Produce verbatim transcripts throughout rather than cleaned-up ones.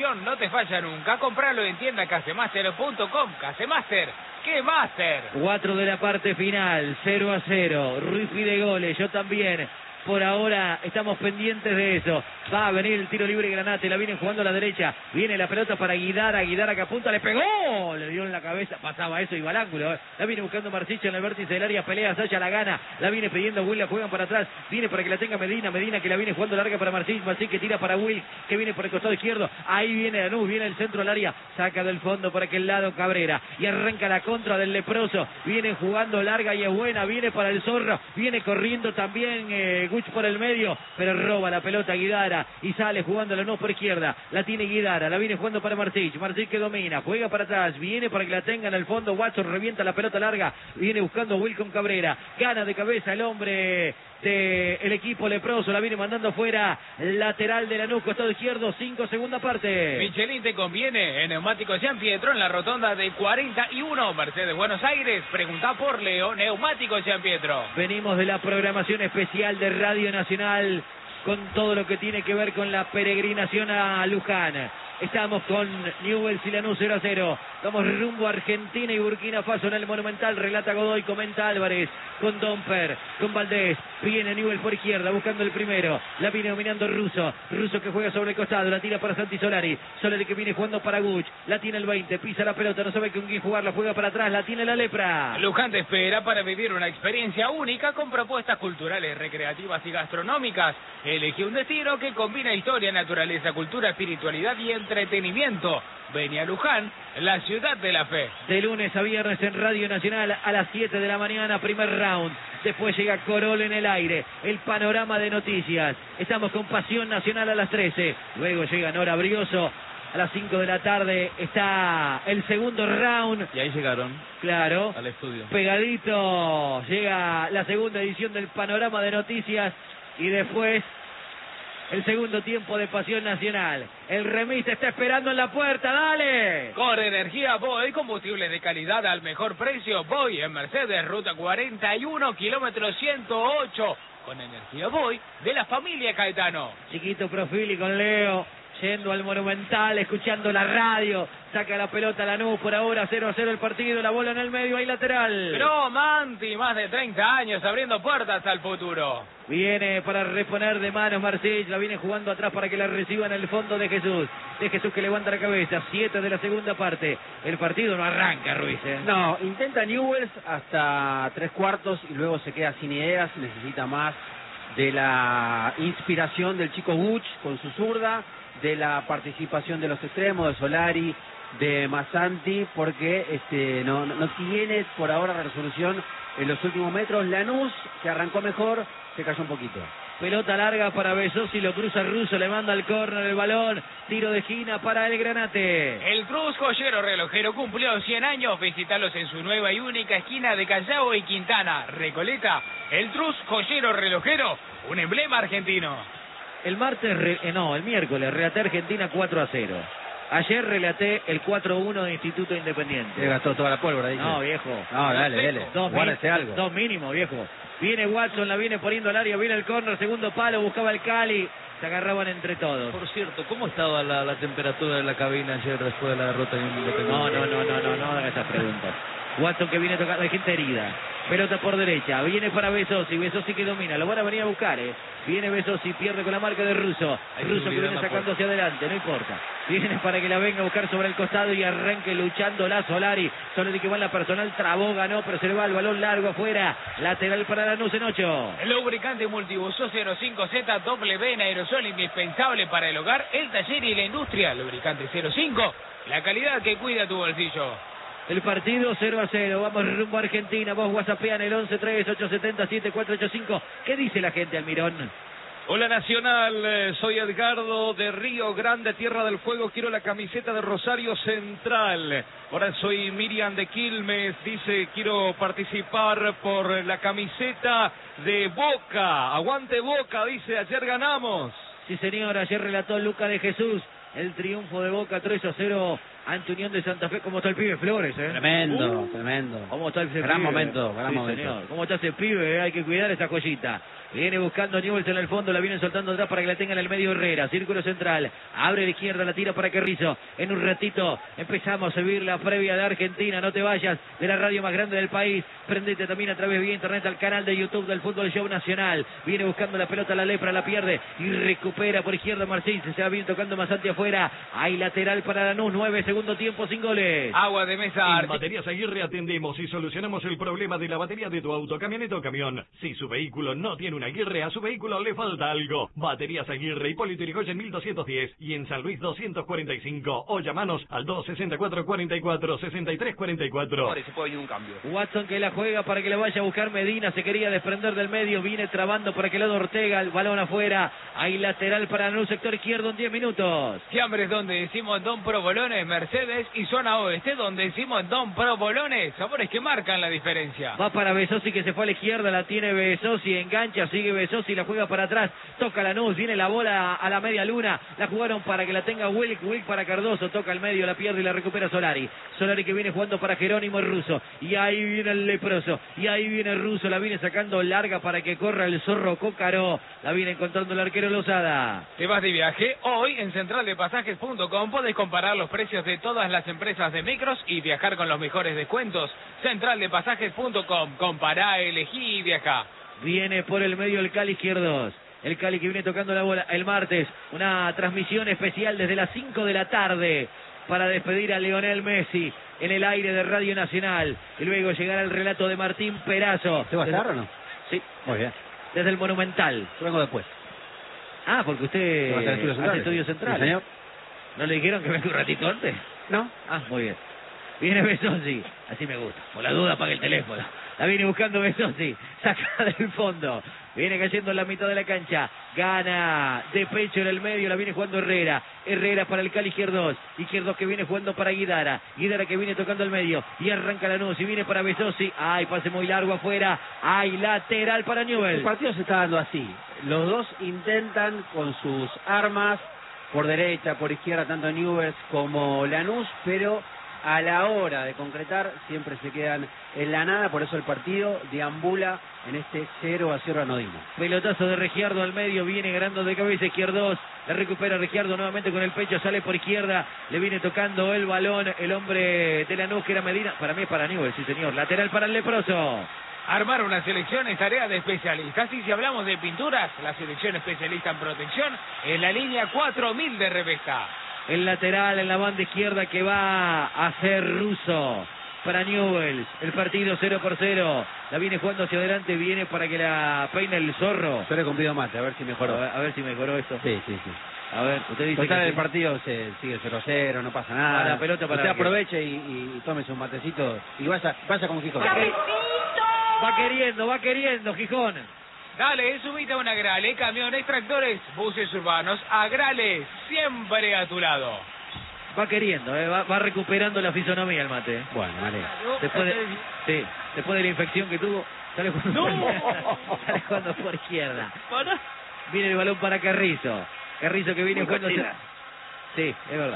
inversión no te falla nunca. Compralo en tienda casemaster punto com. Casemaster, ¡qué máster! Cuatro de la parte final, cero a cero. Ruiz pide goles, yo también. Por ahora estamos pendientes de eso. Va a venir el tiro libre Granate, la viene jugando a la derecha. Viene la pelota para Guidara, Guidara que apunta, le pegó, le dio en la cabeza, pasaba eso y va al ángulo. La viene buscando Marsicho en el vértice del área, pelea, Saya la gana, la viene pidiendo Will, la juegan para atrás, viene para que la tenga Medina, Medina que la viene jugando larga para Marsicho, Marsicho que tira para Will, que viene por el costado izquierdo, ahí viene Lanús, viene el centro del área, saca del fondo por aquel lado Cabrera, y arranca la contra del leproso, viene jugando larga y es buena, viene para el Zorro, viene corriendo también eh, Guch por el medio, pero roba la pelota Guidara y sale jugando Lanús por izquierda, la tiene Guidara, la viene jugando para Marsic, Marsic que domina, juega para atrás, viene para que la tenga en el fondo, Watson revienta la pelota larga, viene buscando Wilcom Cabrera, gana de cabeza el hombre del equipo leproso, la viene mandando fuera, lateral de Lanús, costado izquierdo, cinco, segunda parte. Michelin te conviene, en Neumáticos San Pietro, en la rotonda de cuarenta y uno, Mercedes Buenos Aires, pregunta por Leo, Neumáticos San Pietro. Venimos de la programación especial de Radio Nacional, con todo lo que tiene que ver con la peregrinación a Luján. Estamos con Newell's y Lanús cero a cero. Vamos rumbo a Argentina y Burkina Faso en el Monumental. Relata Godoy, comenta Álvarez. Con Domper, con Valdés. Viene Newell's por izquierda, buscando el primero. La viene dominando Russo. Russo que juega sobre el costado. La tira para Santi Solari. Solari que viene jugando para Guch. La tiene el veinte. Pisa la pelota. No sabe con quién jugar. La juega para atrás. La tiene la Lepra. Luján te espera para vivir una experiencia única con propuestas culturales, recreativas y gastronómicas. Elegí un destino que combina historia, naturaleza, cultura, espiritualidad y entretenimiento. Ven a Luján, la ciudad de la fe. De lunes a viernes en Radio Nacional a las siete de la mañana, primer round. Después llega Corol en el aire, el panorama de noticias. Estamos con Pasión Nacional a las trece. Luego llega Nora Brioso. A las cinco de la tarde está el segundo round. Y ahí llegaron. Claro. Al estudio. Pegadito llega la segunda edición del panorama de noticias. Y después el segundo tiempo de Pasión Nacional. El remis está esperando en la puerta, dale. Corre energía Boy, combustible de calidad al mejor precio. Boy en Mercedes, ruta cuarenta y uno, kilómetro ciento ocho. Con energía Boy de la familia Caetano. Chiquito Profili con Leo, yendo al Monumental, escuchando la radio. Saca la pelota Lanús, por ahora cero a cero el partido, la bola en el medio, hay lateral. Pero Manti, más de treinta años abriendo puertas al futuro. Viene para reponer de manos Marcel, la viene jugando atrás para que la reciba en el fondo de Jesús. De Jesús que levanta la cabeza, siete de la segunda parte. El partido no arranca, Ruiz, ¿eh? No, intenta Newell's hasta tres cuartos y luego se queda sin ideas, necesita más de la inspiración del chico Guch con su zurda, de la participación de los extremos, de Solari, de Massanti, porque este no, no tiene por ahora la resolución en los últimos metros. Lanús, que arrancó mejor, se cayó un poquito. Pelota larga para Besosi, lo cruza Russo, le manda al córner el balón, tiro de esquina para el Granate. El Cruz Joyero Relojero cumplió cien años, visitalos en su nueva y única esquina de Callao y Quintana, Recoleta. El Cruz Joyero Relojero, un emblema argentino. El martes, re, eh, no, el miércoles, relaté Argentina cuatro a cero. Ayer relaté el cuatro a uno de Instituto Independiente. Le gastó toda la pólvora, dice. No, viejo. No, dale, dale. Dos, Guárdese algo. Dos mínimo, viejo. Viene Watson, la viene poniendo al área, viene el córner, segundo palo, buscaba el Cali. Se agarraban entre todos. Por cierto, ¿cómo estaba la, la temperatura de la cabina ayer después de la derrota en Independiente? No, no, no, no, no, no hagan esas preguntas. Watson que viene tocando, hay gente herida. Pelota por derecha, viene para Besosi, Besosi que domina, lo van a venir a buscar, eh. Viene Besosi, pierde con la marca de Russo. Russo que viene sacando hacia adelante, no importa. Viene para que la venga a buscar sobre el costado y arranque luchando la Solari. Solari que va en la personal, trabó, ganó, pero se le va el balón largo afuera. Lateral para Lanús en ocho. El lubricante multibuso cero cinco Z W en aerosol indispensable para el hogar, el taller y la industria. Lubricante cero cinco, la calidad que cuida tu bolsillo. El partido cero a cero, vamos rumbo a Argentina, vos whatsappean el once tres ocho siete cero siete cuatro ocho cinco. ¿Qué dice la gente, Almirón? Hola Nacional, soy Edgardo de Río Grande, Tierra del Fuego, quiero la camiseta de Rosario Central. Ahora soy Miriam de Quilmes, dice quiero participar por la camiseta de Boca. Aguante Boca, dice, ayer ganamos. Sí señor, ayer relató Luca de Jesús. el triunfo de Boca tres a cero ante Unión de Santa Fe. ¿Cómo está el pibe Flores, eh? Tremendo, Uh, tremendo. ¿Cómo está ese Gran pibe? momento, gran Sí, momento. señor. ¿Cómo está ese pibe? Eh? Hay que cuidar esa joyita. Viene buscando a Newell's en el fondo, la vienen soltando atrás para que la tenga en el medio Herrera. Círculo central, abre a la izquierda, la tira para Carrizo. En un ratito empezamos a vivir la previa de Argentina. No te vayas de la radio más grande del país. Prendete también a través de internet al canal de YouTube del Fútbol Show Nacional. Viene buscando la pelota, la lepra, la pierde y recupera por izquierda Marcín. Se va bien tocando Mazanti afuera. Hay lateral para Lanús, nueve segundo tiempo sin goles. Agua de mesa. En Baterías Aguirre atendemos y solucionamos el problema de la batería de tu auto, camioneta o camión. Si su vehículo no tiene una Aguirre, a su vehículo le falta algo. Baterías Aguirre, Hipólito Yrigoyen mil doscientos diez y en San Luis doscientos cuarenta y cinco. O llamanos al dos sesenta y cuatro, cuarenta y cuatro, sesenta y tres cuarenta y cuatro. Ahora se puede ir un cambio. Watson que la juega para que la vaya a buscar Medina. Se quería desprender del medio. Viene trabando para que lado Ortega. El balón afuera. Hay lateral para Lanús, sector izquierdo en diez minutos. Fiambres donde decimos Don Provolones, Mercedes y zona oeste donde decimos Don Provolones. Sabores que marcan la diferencia. Va para Besosi que se fue a la izquierda. La tiene Besosi. Engancha. Sigue Besosi. La juega para atrás. Toca Lanús. Viene la bola a la media luna. La jugaron para que la tenga Wilk. Wilk para Cardoso. Toca al medio. La pierde y la recupera Solari. Solari que viene jugando para Jerónimo el ruso. Y ahí viene el leproso. Y ahí viene el ruso. La viene sacando larga para que corra el zorro Cócaro. La viene encontrando el arquero Lozada. Te vas de viaje. Hoy en central de pasajes punto com podés comparar los precios de todas las empresas de micros y viajar con los mejores descuentos. central de pasajes punto com. Compará, elegí y viajá. Viene por el medio el Cali izquierdos. El Cali que viene tocando la bola el martes. Una transmisión especial desde las cinco de la tarde para despedir a Lionel Messi en el aire de Radio Nacional. Y luego llegará el relato de Martín Perazo. ¿Te va a estar o no? Sí. Muy bien. Desde el Monumental. Yo vengo después. Ah, porque usted ¿Va a hacer estudios hace centrales? estudios centrales. Sí, señor. ¿No le dijeron que venga un ratito antes? No. Ah, muy bien. Viene Besosi, así me gusta. Por la duda apaga el teléfono. La viene buscando Besosi, saca del fondo. Viene cayendo en la mitad de la cancha. Gana de pecho en el medio, la viene jugando Herrera. Herrera para el Cali Izquierdos. Izquierdos que viene jugando para Guidara. Guidara que viene tocando el medio. Y arranca Lanús y viene para Besosi. Ay, pase muy largo afuera. Ay, lateral para Newell's. El partido se está dando así. Los dos intentan con sus armas, por derecha, por izquierda, tanto Newell's como Lanús, pero a la hora de concretar siempre se quedan en la nada, por eso el partido deambula en este cero a cero anodino. Pelotazo de Regiardo al medio, viene ganando de cabeza Izquierdos, la recupera Regiardo nuevamente con el pecho, sale por izquierda, le viene tocando el balón el hombre de Lanús que era Medina, para mí es para Newell's, sí señor, lateral para el leproso. Armar una selección es tarea de especialistas y si hablamos de pinturas, la selección especialista en protección es la línea cuatro mil de Rebecca. El lateral en la banda izquierda que va a ser Russo para Newell's. El partido cero por cero. La viene jugando hacia adelante, viene para que la peine el zorro. Yo le convido mate, a ver si A mejoró. ver, a ver si mejoró esto. Sí, sí, sí. A ver, usted dice Total, que el sí. partido se sigue cero a cero, no pasa nada. Ah, la pelota para Usted la que- aproveche y, y, y tómese un matecito y vaya, vaya con Gijón. Va queriendo, va queriendo, Gijón. Dale, subite a una Grale, camiones, tractores, buses urbanos, Agrale, siempre a tu lado. Va queriendo, eh, va, va recuperando la fisonomía el mate. eh. Bueno, vale. Después de, sí, después de la infección que tuvo, sale jugando, No. por, sale jugando por izquierda. Viene el balón para Carrizo. Carrizo que viene jugando... Sí, es verdad.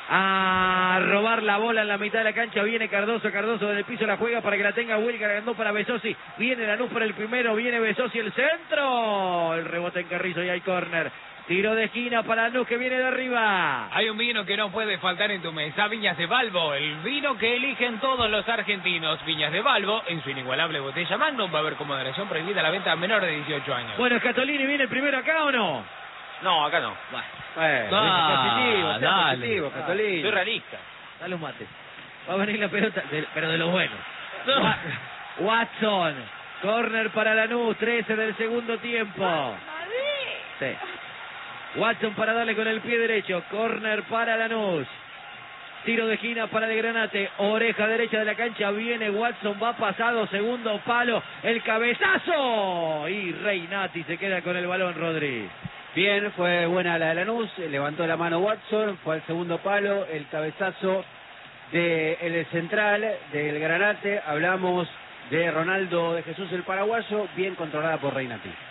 A robar la bola en la mitad de la cancha. Viene Cardoso, Cardoso desde el piso la juega para que la tenga Wilker, ganó para Besosi. Viene Lanús para el primero, viene Besosi el centro. El rebote en Carrizo y hay córner. Tiro de esquina para Lanús que viene de arriba. Hay un vino que no puede faltar en tu mesa, Viñas de Balbo, el vino que eligen todos los argentinos. Viñas de Balbo, en su inigualable botella Magnum, va a haber como moderación prohibida la venta a menor de dieciocho años. Bueno, Scatolini viene el primero acá o no. No, acá no. Bueno, Bueno, Ah, positivo, sea dale. positivo, Catolín. Soy realista. dale un mate. Va a venir la pelota, de- pero de lo bueno. Wa- Watson, córner para Lanús, trece del segundo tiempo. Sí. Watson para darle con el pie derecho, córner para Lanús. Tiro de esquina para el Granate, oreja derecha de la cancha, viene Watson, va pasado, segundo palo, el cabezazo. Y Reinati se queda con el balón, Rodri. Bien, fue buena la de Lanús, levantó la mano Watson, fue al segundo palo, el cabezazo del central, del Granate, hablamos de Ronaldo de Jesús el paraguayo, bien controlada por Reinati.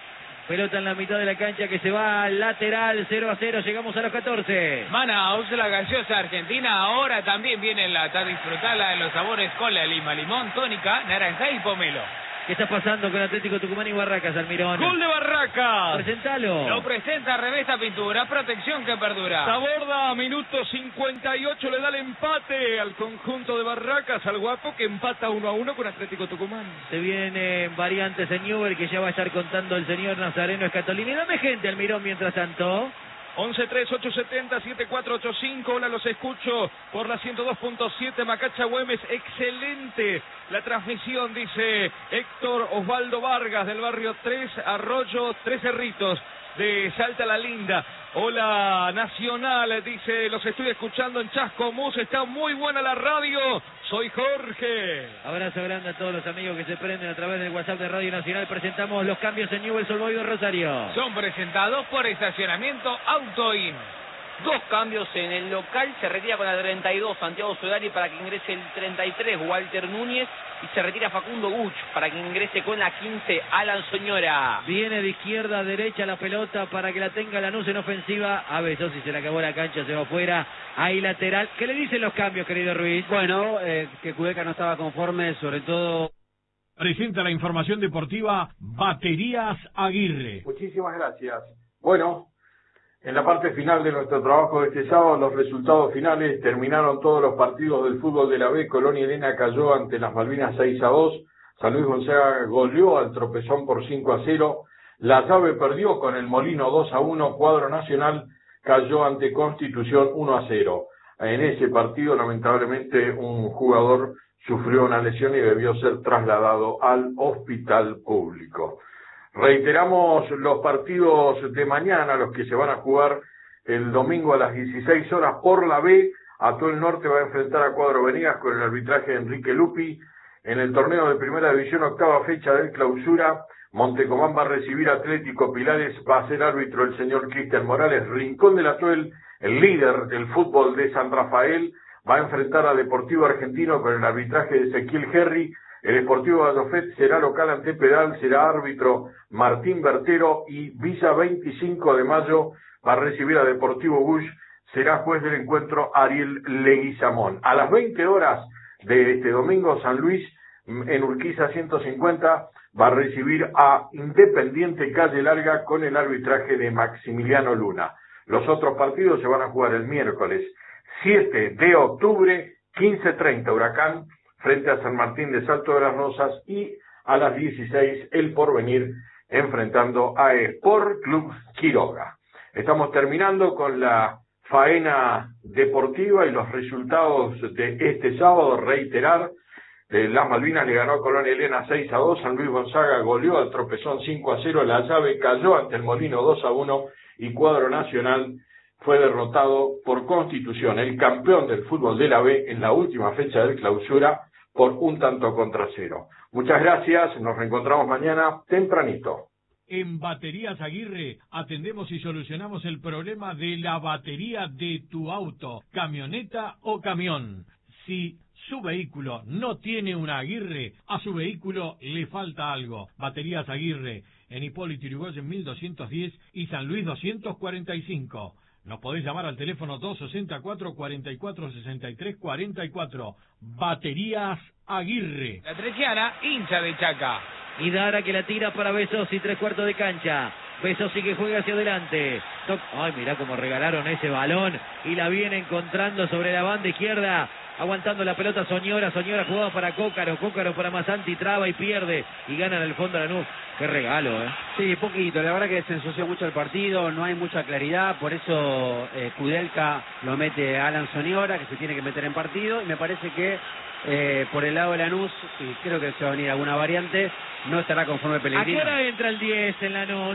Pelota en la mitad de la cancha que se va al lateral, cero a cero, llegamos a los catorce. Manaus, la gaseosa argentina, ahora también viene en lata. Disfrutala de los sabores cola, lima, limón, tónica, naranja y pomelo. ¿Qué está pasando con Atlético Tucumán y Barracas, Almirón? ¡Gol de Barracas! Presentalo. Lo presenta Revesta Pintura, protección que perdura. Taborda, minuto cincuenta y ocho, le da el empate al conjunto de Barracas, al Guapo, que empata uno a uno con Atlético Tucumán. Se vienen variantes en Newell que ya va a estar contando el señor Nazareno Escatolini. Dame gente, Almirón, mientras tanto. once tres ocho setenta siete cuatro ocho cinco. Hola, los escucho por la ciento dos punto siete Macacha Güemes. Excelente la transmisión, dice Héctor Osvaldo Vargas del barrio tres Arroyo, Tres Cerritos de Salta la Linda. Hola, Nacional, dice, los estoy escuchando en Chascomús. Está muy buena la radio. Soy Jorge. Abrazo grande a todos los amigos que se prenden a través del WhatsApp de Radio Nacional. Presentamos los cambios en Newell's Old Boys de Rosario. Son presentados por Estacionamiento Autoin. Dos cambios en el local, se retira con la treinta y dos Santiago Solari para que ingrese el treinta y tres Walter Núñez y se retira Facundo Buch para que ingrese con la quince Alan Soñora. Viene de izquierda a derecha la pelota para que la tenga Lanús en ofensiva. A Besos, si se le acabó la cancha, se va afuera. Ahí lateral. ¿Qué le dicen los cambios, querido Ruiz? Bueno, eh, que Cudeca no estaba conforme, sobre todo... Presenta la información deportiva Baterías Aguirre. Muchísimas gracias. Bueno, en la parte final de nuestro trabajo de este sábado, los resultados finales terminaron todos los partidos del fútbol de la B. Colonia Elena cayó ante las Malvinas seis a dos. San Luis Gonzaga goleó al Tropezón por cinco a cero. La Llave perdió con el Molino dos a uno. Cuadro Nacional cayó ante Constitución uno a cero. En ese partido, lamentablemente, un jugador sufrió una lesión y debió ser trasladado al hospital público. Reiteramos los partidos de mañana, los que se van a jugar el domingo a las dieciséis horas por la B. Atuel Norte va a enfrentar a Cuadro Venegas con el arbitraje de Enrique Lupi. En el torneo de Primera División, octava fecha del clausura, Montecomán va a recibir a Atlético Pilares, va a ser árbitro el señor Cristian Morales. Rincón del Atuel, el líder del fútbol de San Rafael, va a enfrentar a Deportivo Argentino con el arbitraje de Ezequiel Herri. El Sportivo Vallofet será local ante Pedal, será árbitro Martín Bertero, y Villa veinticinco de mayo va a recibir a Deportivo Bush, será juez del encuentro Ariel Leguizamón. A las veinte horas de este domingo, San Luis en Urquiza ciento cincuenta va a recibir a Independiente Calle Larga con el arbitraje de Maximiliano Luna. Los otros partidos se van a jugar el miércoles siete de octubre, quince treinta Huracán frente a San Martín de Salto de las Rosas, y a las dieciséis El Porvenir enfrentando a Sport Club Quiroga. Estamos terminando con la faena deportiva y los resultados de este sábado. Reiterar, eh, las Malvinas le ganó a Colonia Elena seis a dos, San Luis Gonzaga goleó al Tropezón cinco a cero, La Llave cayó ante el Molino dos a uno y Cuadro Nacional fue derrotado por Constitución, el campeón del fútbol de la B, en la última fecha del clausura, por un tanto contra cero. Muchas gracias, nos reencontramos mañana tempranito. En Baterías Aguirre atendemos y solucionamos el problema de la batería de tu auto, camioneta o camión. Si su vehículo no tiene una Aguirre, a su vehículo le falta algo. Baterías Aguirre, en Hipólito Yrigoyen mil doscientos diez y San Luis doscientos cuarenta y cinco. Nos podés llamar al teléfono dos sesenta y cuatro, cuarenta y cuatro, sesenta y tres, cuarenta y cuatro. Baterías Aguirre. La Trequiana, hincha de Chaca. Y Dara que la tira para Besos y tres cuartos de cancha. Besos sí que juega hacia adelante. Toc... Ay, mirá cómo regalaron ese balón. Y la viene encontrando sobre la banda izquierda. Aguantando la pelota Soñora. Soñora jugaba para Cócaro. Cócaro para Masanti. Traba y pierde. Y gana en el fondo a Lanús. Qué regalo, ¿eh? Sí, poquito. La verdad que se ensució mucho el partido. No hay mucha claridad. Por eso eh, Kudelka lo mete a Alan Soñora, que se tiene que meter en partido. Y me parece que eh, por el lado de Lanús, y creo que se va a venir alguna variante, no estará conforme Pellegrini. ¿A qué hora entra el diez en Lanús?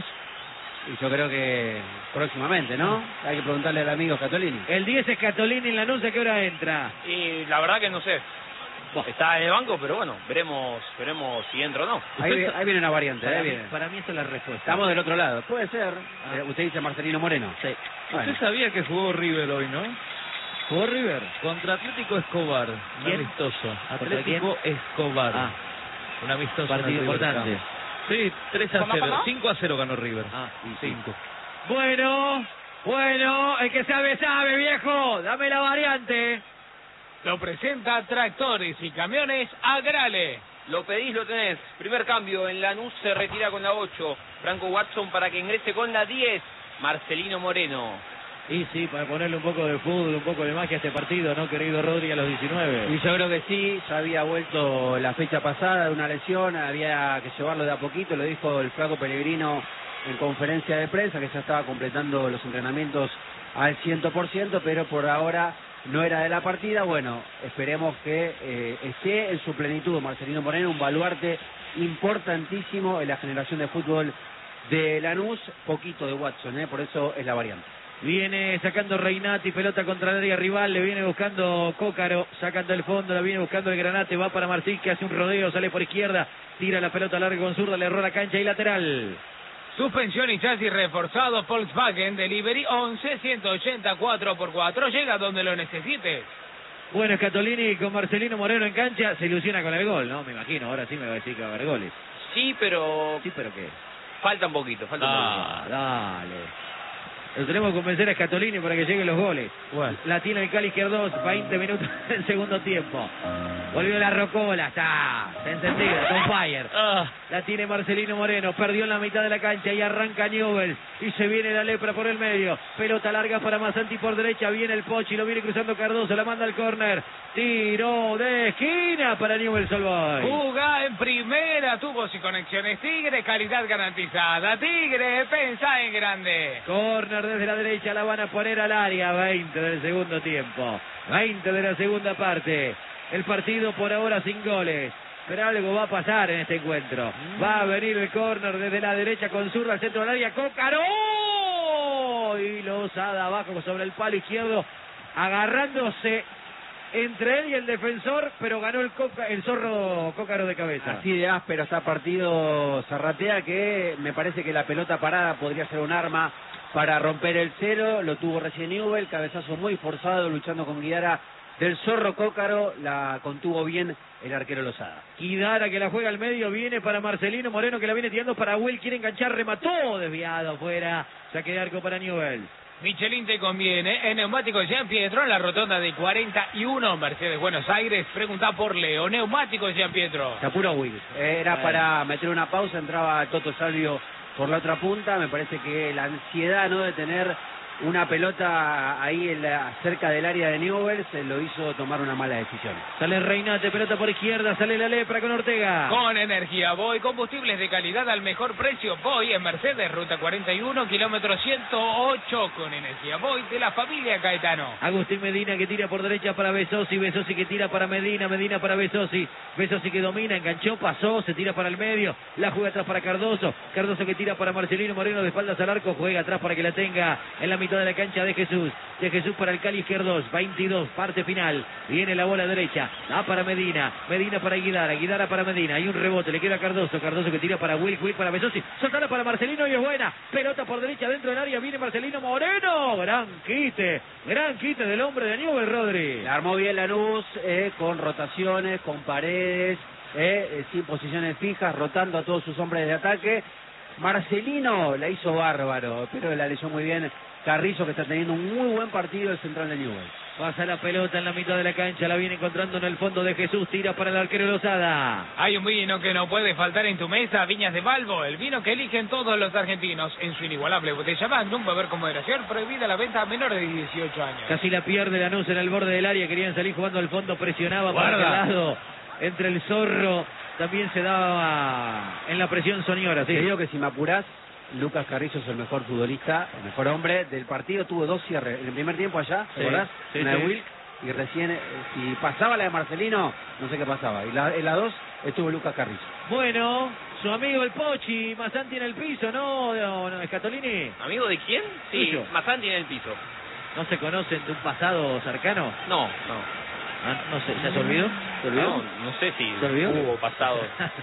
Y yo creo que próximamente, ¿no? Hay que preguntarle al amigo Scatolini. El diez es Scatolini en Lanús, ¿a qué hora entra? Y la verdad que no sé. Está en el banco, pero bueno, veremos veremos si entra o no. Ahí, ahí viene una variante, Para, ahí mí, viene. para mí esa es la respuesta. Estamos del otro lado. Puede ser. Ah. Eh, usted dice Marcelino Moreno. Sí. Bueno. Usted sabía que jugó River hoy, ¿no? ¿Jugó River? Contra Atlético Escobar. Un ¿Quién? amistoso. ¿Contra Atlético quién? Escobar. Ah. Un amistoso. Partido importante. Sí, tres a ¿Cómo, cero. cómo? cinco a cero ganó River. Ah, y cinco. Bueno, bueno, el que sabe, sabe, viejo. Dame la variante. Lo presenta Tractores y Camiones Agrale. Lo pedís, lo tenés. Primer cambio, en Lanús se retira con la ocho. Franco Watson para que ingrese con la diez. Marcelino Moreno. Y sí, para ponerle un poco de fútbol, un poco de magia a este partido, ¿no, querido Rodri, a los diecinueve? Y yo creo que sí, ya había vuelto la fecha pasada de una lesión, había que llevarlo de a poquito, lo dijo el flaco Pellegrino en conferencia de prensa, que ya estaba completando los entrenamientos al cien por ciento, pero por ahora no era de la partida. Bueno, esperemos que eh, esté en su plenitud Marcelino Moreno, un baluarte importantísimo en la generación de fútbol de Lanús, poquito de Watson, ¿eh? Por eso es la variante. Viene sacando Reinati, pelota contra el área rival, le viene buscando Cócaro, sacando el fondo, la viene buscando el Granate, va para Martín, que hace un rodeo, sale por izquierda, tira la pelota larga con zurda, le erró la cancha y lateral. Suspensión y chasis reforzado Volkswagen Delivery once ciento ochenta cuatro por cuatro. Llega donde lo necesites. Bueno, Scatolini con Marcelino Moreno en cancha, se ilusiona con el gol, ¿no? Me imagino, ahora sí me va a decir que va a haber goles. Sí, pero Sí, pero ¿qué? falta un poquito, falta un Ah, poquito. dale. Lo tenemos que convencer a Scatolini para que lleguen los goles. Bueno. La tiene el Cali Izquierdos, veinte minutos del segundo tiempo. Volvió la Rocola, está, está encendida, con fire. Ah, La tiene Marcelino Moreno, perdió en la mitad de la cancha y arranca Newell. Y se viene la lepra por el medio. Pelota larga para Masanti por derecha, viene el Pochi, lo viene cruzando Cardoso, la manda al córner. Tiro de esquina para Newell Solboy. Juga en primera, tubos y conexiones Tigre, calidad garantizada. Tigre, pensá en grande. Corner desde la derecha, la van a poner al área. veinte del segundo tiempo. veinte de la segunda parte. El partido por ahora sin goles. Pero algo va a pasar en este encuentro. Va a venir el córner desde la derecha con zurda al centro del área. ¡Cócaro! Y Lozada abajo sobre el palo izquierdo, agarrándose entre él y el defensor, pero ganó el, Coca, el zorro Cócaro de cabeza. Así de áspero está partido Zarratea, que me parece que la pelota parada podría ser un arma para romper el cero. Lo tuvo recién Newell, cabezazo muy forzado, luchando con Guidara del zorro Cócaro, la contuvo bien el arquero Lozada. Guidara, que la juega al medio, viene para Marcelino Moreno, que la viene tirando para Will, quiere enganchar, remató, desviado, fuera, saque de arco para Newell. Michelin te conviene. En Neumáticos Jean Pietro, en la rotonda de cuarenta y uno, Mercedes Buenos Aires. Pregunta por Leo. Neumáticos Jean Pietro. Se apuró Will. Era Bueno. para meter una pausa, entraba Toto Salvio por la otra punta. Me parece que la ansiedad, ¿no?, de tener una pelota ahí en la, cerca del área de Newell se lo hizo tomar una mala decisión. Sale Reinate, pelota por izquierda, sale la lepra con Ortega. Con energía Voy, combustibles de calidad al mejor precio. Voy en Mercedes, ruta cuarenta y uno, kilómetro ciento ocho. Con energía Voy de la familia Caetano. Agustín Medina, que tira por derecha para Besosi, Besosi que tira para Medina, Medina para Besosi, Besosi que domina, enganchó, pasó, se tira para el medio, la juega atrás para Cardoso, Cardoso que tira para Marcelino Moreno de espaldas al arco, juega atrás para que la tenga en la mitad de la cancha de Jesús, de Jesús para el Cali Izquierdos, veintidós, parte final, viene la bola derecha, da para Medina, Medina para Guidara, Guidara para Medina, hay un rebote, le queda a Cardoso, Cardoso que tira para Will, Will para Besosi, soltala para Marcelino y es buena, pelota por derecha dentro del área, viene Marcelino Moreno, gran quite, gran quite del hombre de Newell, Rodri. La armó bien Lanús, eh, con rotaciones, con paredes, eh, eh, sin posiciones fijas, rotando a todos sus hombres de ataque. Marcelino la hizo bárbaro, pero la leyó muy bien Carrizo, que está teniendo un muy buen partido el central de Newell. Pasa la pelota en la mitad de la cancha, la viene encontrando en el fondo de Jesús, tira para el arquero Lozada. Hay un vino que no puede faltar en tu mesa, Viñas de Balbo, el vino que eligen todos los argentinos. En su inigualable botella Magnum, beber con moderación, prohibida la venta a menores de dieciocho años. Casi la pierde Lanús en el borde del área, querían salir jugando al fondo, presionaba para Guarda. aquel lado, entre el zorro, también se daba en la presión Soñora, sí. Te digo que si me apurás, Lucas Carrizo es el mejor futbolista, el mejor hombre del partido. Tuvo dos cierres. En el primer tiempo allá, ¿te Sí, acordás? sí, Una sí. de Will, y recién, eh, si pasaba la de Marcelino, no sé qué pasaba. Y la, en la dos estuvo Lucas Carrizo. Bueno, su amigo el Pochi, Masanti en el piso, ¿no, no, no Scatolini? ¿Amigo de quién? Sí, Tuyo. Masanti en el piso. ¿No se conocen de un pasado cercano? No, no. Ah, no sé, ¿ya se olvidó? ¿Se olvidó? No, no sé si ¿Se olvidó? hubo pasado.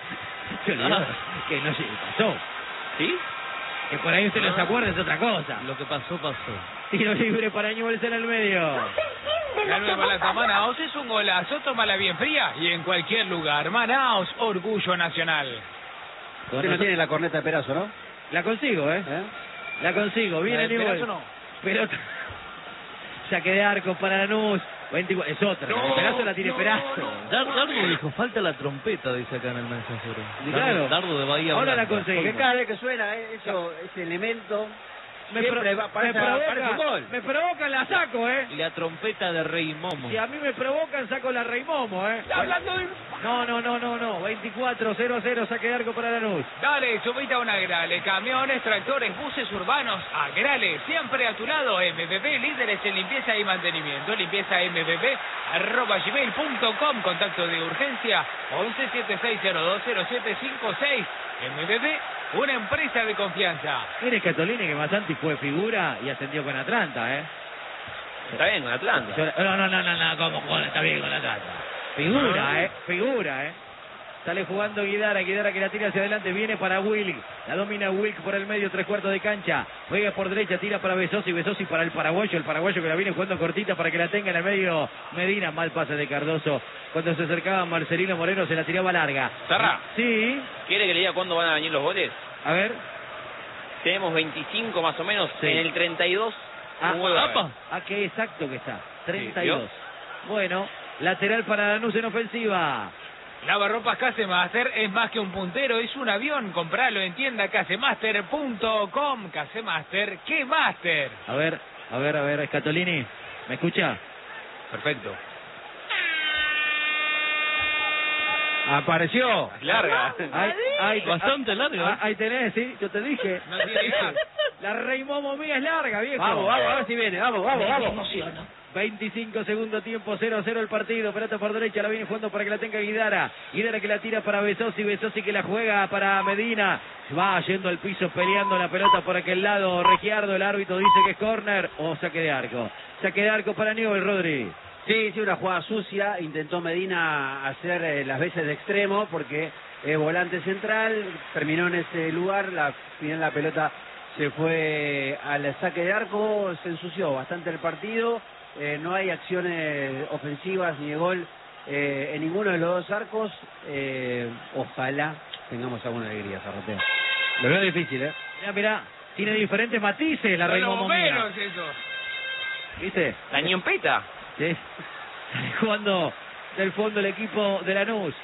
Se olvidó. Ah. Que no se pasó. ¿Sí? Que por ahí usted no Ah. se acuerda, es otra cosa. lo que pasó, pasó. Tiro libre para Newell's en el medio. La nueva lata Manaos es un golazo, tómala bien fría y en cualquier lugar. Manaos, orgullo nacional. Usted no tiene la corneta de Perazo, ¿no? La consigo, ¿eh? ¿Eh? La consigo. Viene Newell's. no? Pelota. Saque de arco para Lanús. veinticuatro. Es otra. No, la Perazo la tiene no, Perazo. no. Dar- Dardo dijo, falta la trompeta, dice acá en el mensajero. Y claro. Dardo de Bahía Ahora la Blanca. conseguimos. Porque cada vez que suena eh, eso, ese elemento, Me, siempre pro- va- parece, me parece un provoca, gol. me provocan, la saco, ¿eh? La trompeta de Rey Momo. Si a mí me provocan, saco la Rey Momo, ¿eh? Hablando de... No, no, no, no, no. veinticuatro cero cero, saque de arco para Lanús. Dale, subite a un Agrale, camiones, tractores, buses urbanos, Agrale, siempre a tu lado, M B B, líderes en limpieza y mantenimiento, limpieza M B B, arroba gmail punto com, contacto de urgencia, once setenta y seis cero dos cero siete cinco seis, M B B, una empresa de confianza. Tiene Scatolini que Masanti fue figura y ascendió con Atlanta, ¿eh? Está bien, con Atlanta. Yo- No, no, no, no, no, ¿cómo con, está bien con Atlanta? Figura, ¿eh? Figura, ¿eh? Sale jugando Guidara, Guidara que la tira hacia adelante, viene para Wilk, la domina Wilk por el medio, tres cuartos de cancha, juega por derecha, tira para Besosi, Besosi para el paraguayo, el paraguayo que la viene jugando cortita para que la tenga en el medio Medina, mal pase de Cardoso, cuando se acercaba Marcelino Moreno se la tiraba larga. Zarra. Sí, ¿Quiere que le diga cuándo van a venir los goles? a ver. Tenemos veinticinco más o menos. Sí. En el treinta y dos. Ah, un gol va a haber. apa. Ah, qué exacto que está, treinta y dos. ¿vio? Bueno, lateral para Lanús en ofensiva. Lavarropas Casemaster es más que un puntero, es un avión. Compralo en tienda casemaster punto com. Casemaster, ¿qué master? A ver, a ver, a ver, Scatolini, ¿me escucha? Perfecto. Apareció. Larga. Ahí, ahí, Bastante ah, larga, ah, ¿eh? Ahí tenés, sí, yo te dije. No tiene idea. La Rey Momo mía es larga, viejo. Vamos, vamos, a ver si viene, vamos, vamos, vamos. veinticinco segundo tiempo, cero cero el partido. Pelota por derecha, la viene jugando para que la tenga Guidara. Guidara que la tira para Besosi, Besosi que la juega para Medina. Va yendo al piso peleando la pelota por aquel lado. Regiardo, el árbitro dice que es córner o saque de arco. Saque de arco para Newell, Rodri. Sí, sí, una jugada sucia. Intentó Medina hacer eh, las veces de extremo porque es volante central. Terminó en ese lugar. La final la pelota se fue al saque de arco. Se ensució bastante el partido. Eh, no hay acciones ofensivas ni de gol eh, en ninguno de los dos arcos. Eh, ojalá tengamos alguna alegría, Zarroteo. Lo veo difícil, ¿eh? Mirá, mirá, tiene diferentes matices la Son Rey los Momo mía. bomberos eso. ¿Viste? La ñompeta. Sí. Sale jugando del fondo el equipo de Lanús.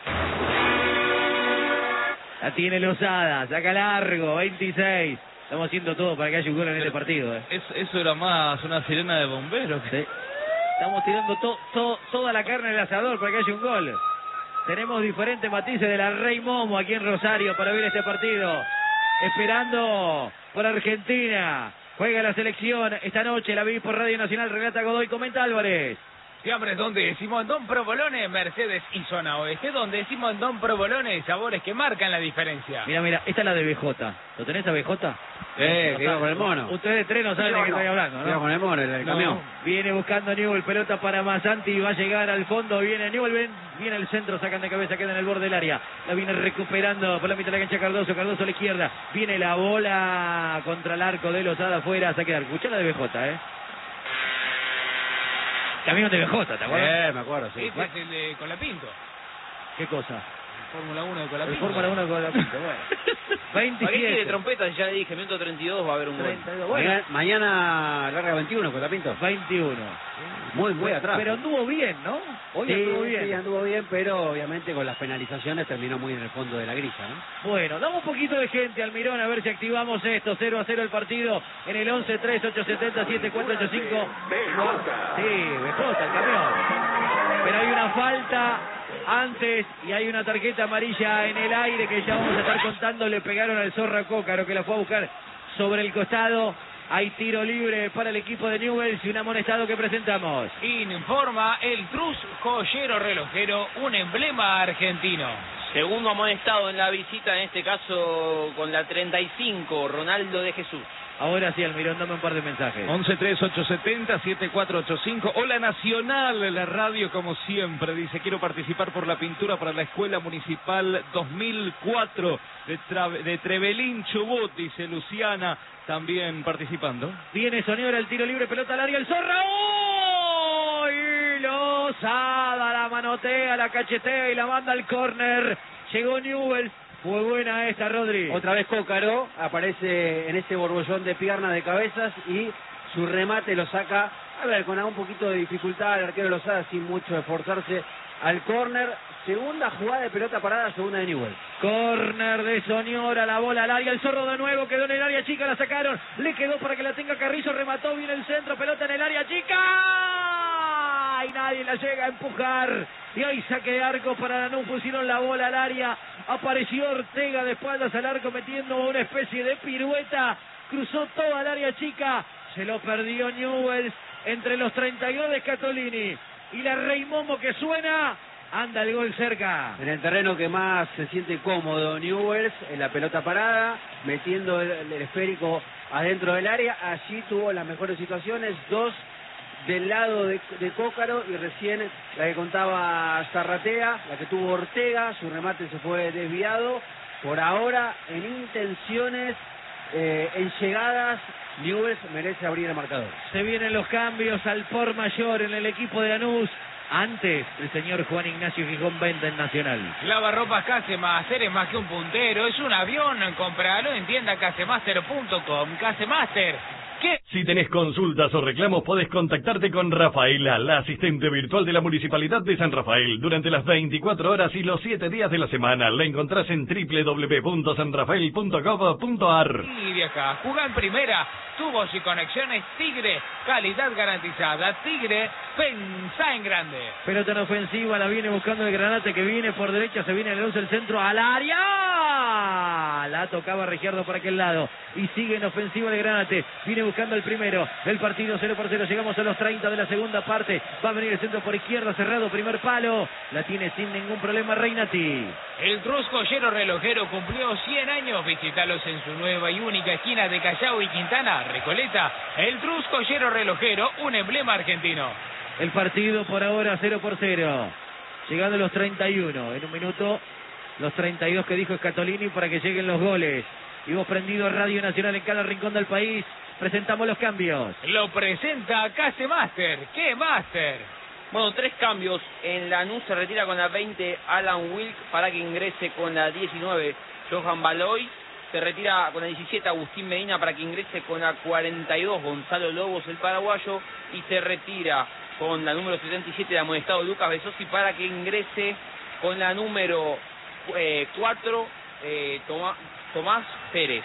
La tiene Lozada, saca largo, veintiséis. Estamos haciendo todo para que haya un gol en este partido. ¿eh? Es- eso era más una sirena de bomberos. Sí. Estamos tirando to- to- toda la carne en el asador para que haya un gol. Tenemos diferentes matices de la Rey Momo aquí en Rosario para ver este partido. Esperando por Argentina. Juega la selección esta noche, la vi por Radio Nacional, relata Godoy, comenta Álvarez. Fiambres, donde decimos Don Provolone, Mercedes y Zona Oeste, donde decimos Don Provolone, sabores que marcan la diferencia. Mira, mira, esta es la de B J. ¿Lo tenés a B J? Eh, que iba con el mono. Ustedes tres no saben de qué estoy hablando, Iba ¿no? con el mono, el, el No, camión. viene buscando Newell, pelota para Masanti, va a llegar al fondo, viene Newell, ven, viene el centro, sacan de cabeza, queda en el borde del área, la viene recuperando por la mitad de la cancha Cardoso, Cardoso a la izquierda, viene la bola contra el arco de Lozada afuera, saque de arco. Escuchá la de B J, ¿eh? Camión de B J, ¿te acuerdas? Eh, me acuerdo, sí. Este es el de Colapinto, ¿Qué cosa? Fórmula uno de El Colapinto. Fórmula uno con la pinta, bueno. ¿Para qué quiere veintisiete. trompeta? Ya le dije, minuto treinta y dos va a haber un gol. treinta y dos, bueno, Mañana, mañana larga veintiuno, Colapinto. veintiuno. Muy, muy atrás. Pero anduvo bien, ¿no? Hoy sí, anduvo bien. sí, anduvo bien, pero obviamente con las penalizaciones terminó muy en el fondo de la grilla, ¿no? Bueno, damos un poquito de gente, Almirón, a ver si activamos esto. cero a cero el partido en el once tres ocho siete cero siete cuatro ocho cinco. Sí, B J, el camión. Pero hay una falta antes y hay una tarjeta amarilla en el aire que ya vamos a estar contando. Le pegaron al Zorra Cócaro que la fue a buscar sobre el costado. Hay tiro libre para el equipo de Newell's y un amonestado que presentamos. Informa el Trus Joyero Relojero, un emblema argentino. Segundo amonestado en la visita, en este caso con la treinta y cinco, Ronaldo de Jesús. Ahora sí, Almirón, dame un par de mensajes. once tres ocho siete cero siete cuatro ocho cinco. Hola Nacional, la radio como siempre. Dice, quiero participar por la pintura para la Escuela Municipal dos mil cuatro de, Tra- de Trevelín, Chubut. Dice Luciana, también participando. Viene Soñora, el tiro libre, pelota al área, el Zorra. ¡Oh! Y Lozada la manotea, la cachetea y la manda al córner. llegó Newell's. Fue buena esta, Rodri. Otra vez Cócaro aparece en ese borbollón de piernas de cabezas y su remate lo saca, a ver, con un poquito de dificultad, el arquero lo saca sin mucho esforzarse al córner. Segunda jugada de pelota parada, segunda de Newell's. Córner de Soñora, la bola al área, el Zorro de nuevo, quedó en el área chica, la sacaron, le quedó para que la tenga Carrizo, remató bien el centro, pelota en el área chica, y nadie la llega a empujar, y ahí saque de arco para Lanús, pusieron la bola al área, apareció Ortega de espaldas al arco metiendo una especie de pirueta, cruzó toda el área chica, se lo perdió Newell's entre los treinta y dos de Scatolini, y la Rey Momo que suena. Anda el gol cerca. En el terreno que más se siente cómodo Newell's, en la pelota parada, metiendo el, el esférico adentro del área. Allí tuvo las mejores situaciones, dos del lado de, de Cócaro y recién la que contaba Zarratea, la que tuvo Ortega, su remate se fue desviado. Por ahora, en intenciones, eh, en llegadas, Newell's merece abrir el marcador. Se vienen los cambios al por mayor en el equipo de Lanús. Antes, el señor Juan Ignacio Gijón venta en Nacional. Lavarropas Casemaster es más que un puntero, es un avión. Compralo en tienda casemaster punto com. Casemaster, ¿qué? Si tenés consultas o reclamos, podés contactarte con Rafaela, la asistente virtual de la Municipalidad de San Rafael. Durante las veinticuatro horas y los siete días de la semana, la encontrás en doble u doble u doble u punto san rafael punto gov punto ar. Y de acá, juega en primera, tubos y conexiones Tigre, calidad garantizada. Tigre, pensá en grande. Pelota en ofensiva, la viene buscando el Granate que viene por derecha, se viene la luz el centro al área. La tocaba Regiardo por aquel lado y sigue en ofensiva el Granate. Viene buscando el primero del partido, cero por cero. Llegamos a los treinta de la segunda parte. Va a venir el centro por izquierda, cerrado, primer palo. La tiene sin ningún problema Reinati. El Trus Joyero Relojero cumplió cien años. Visítalos en su nueva y única esquina de Callao y Quintana, Recoleta. El Trus Joyero Relojero, un emblema argentino. El partido por ahora cero por cero. Llegando a los treinta y uno. En un minuto, los treinta y dos que dijo Scatolini para que lleguen los goles. Y vos prendido Radio Nacional en cada rincón del país. Presentamos los cambios. Lo presenta Casemaster. ¿Qué Master? Bueno, tres cambios. En Lanús se retira con la veinte Alan Wilk para que ingrese con la diecinueve Johan Baloy. Se retira con la diecisiete Agustín Medina para que ingrese con la cuarenta y dos Gonzalo Lobos, el paraguayo. Y se retira con la número setenta y siete de amonestado Lucas Besosi para que ingrese con la número eh, cuatro eh, Tomás, Tomás Pérez.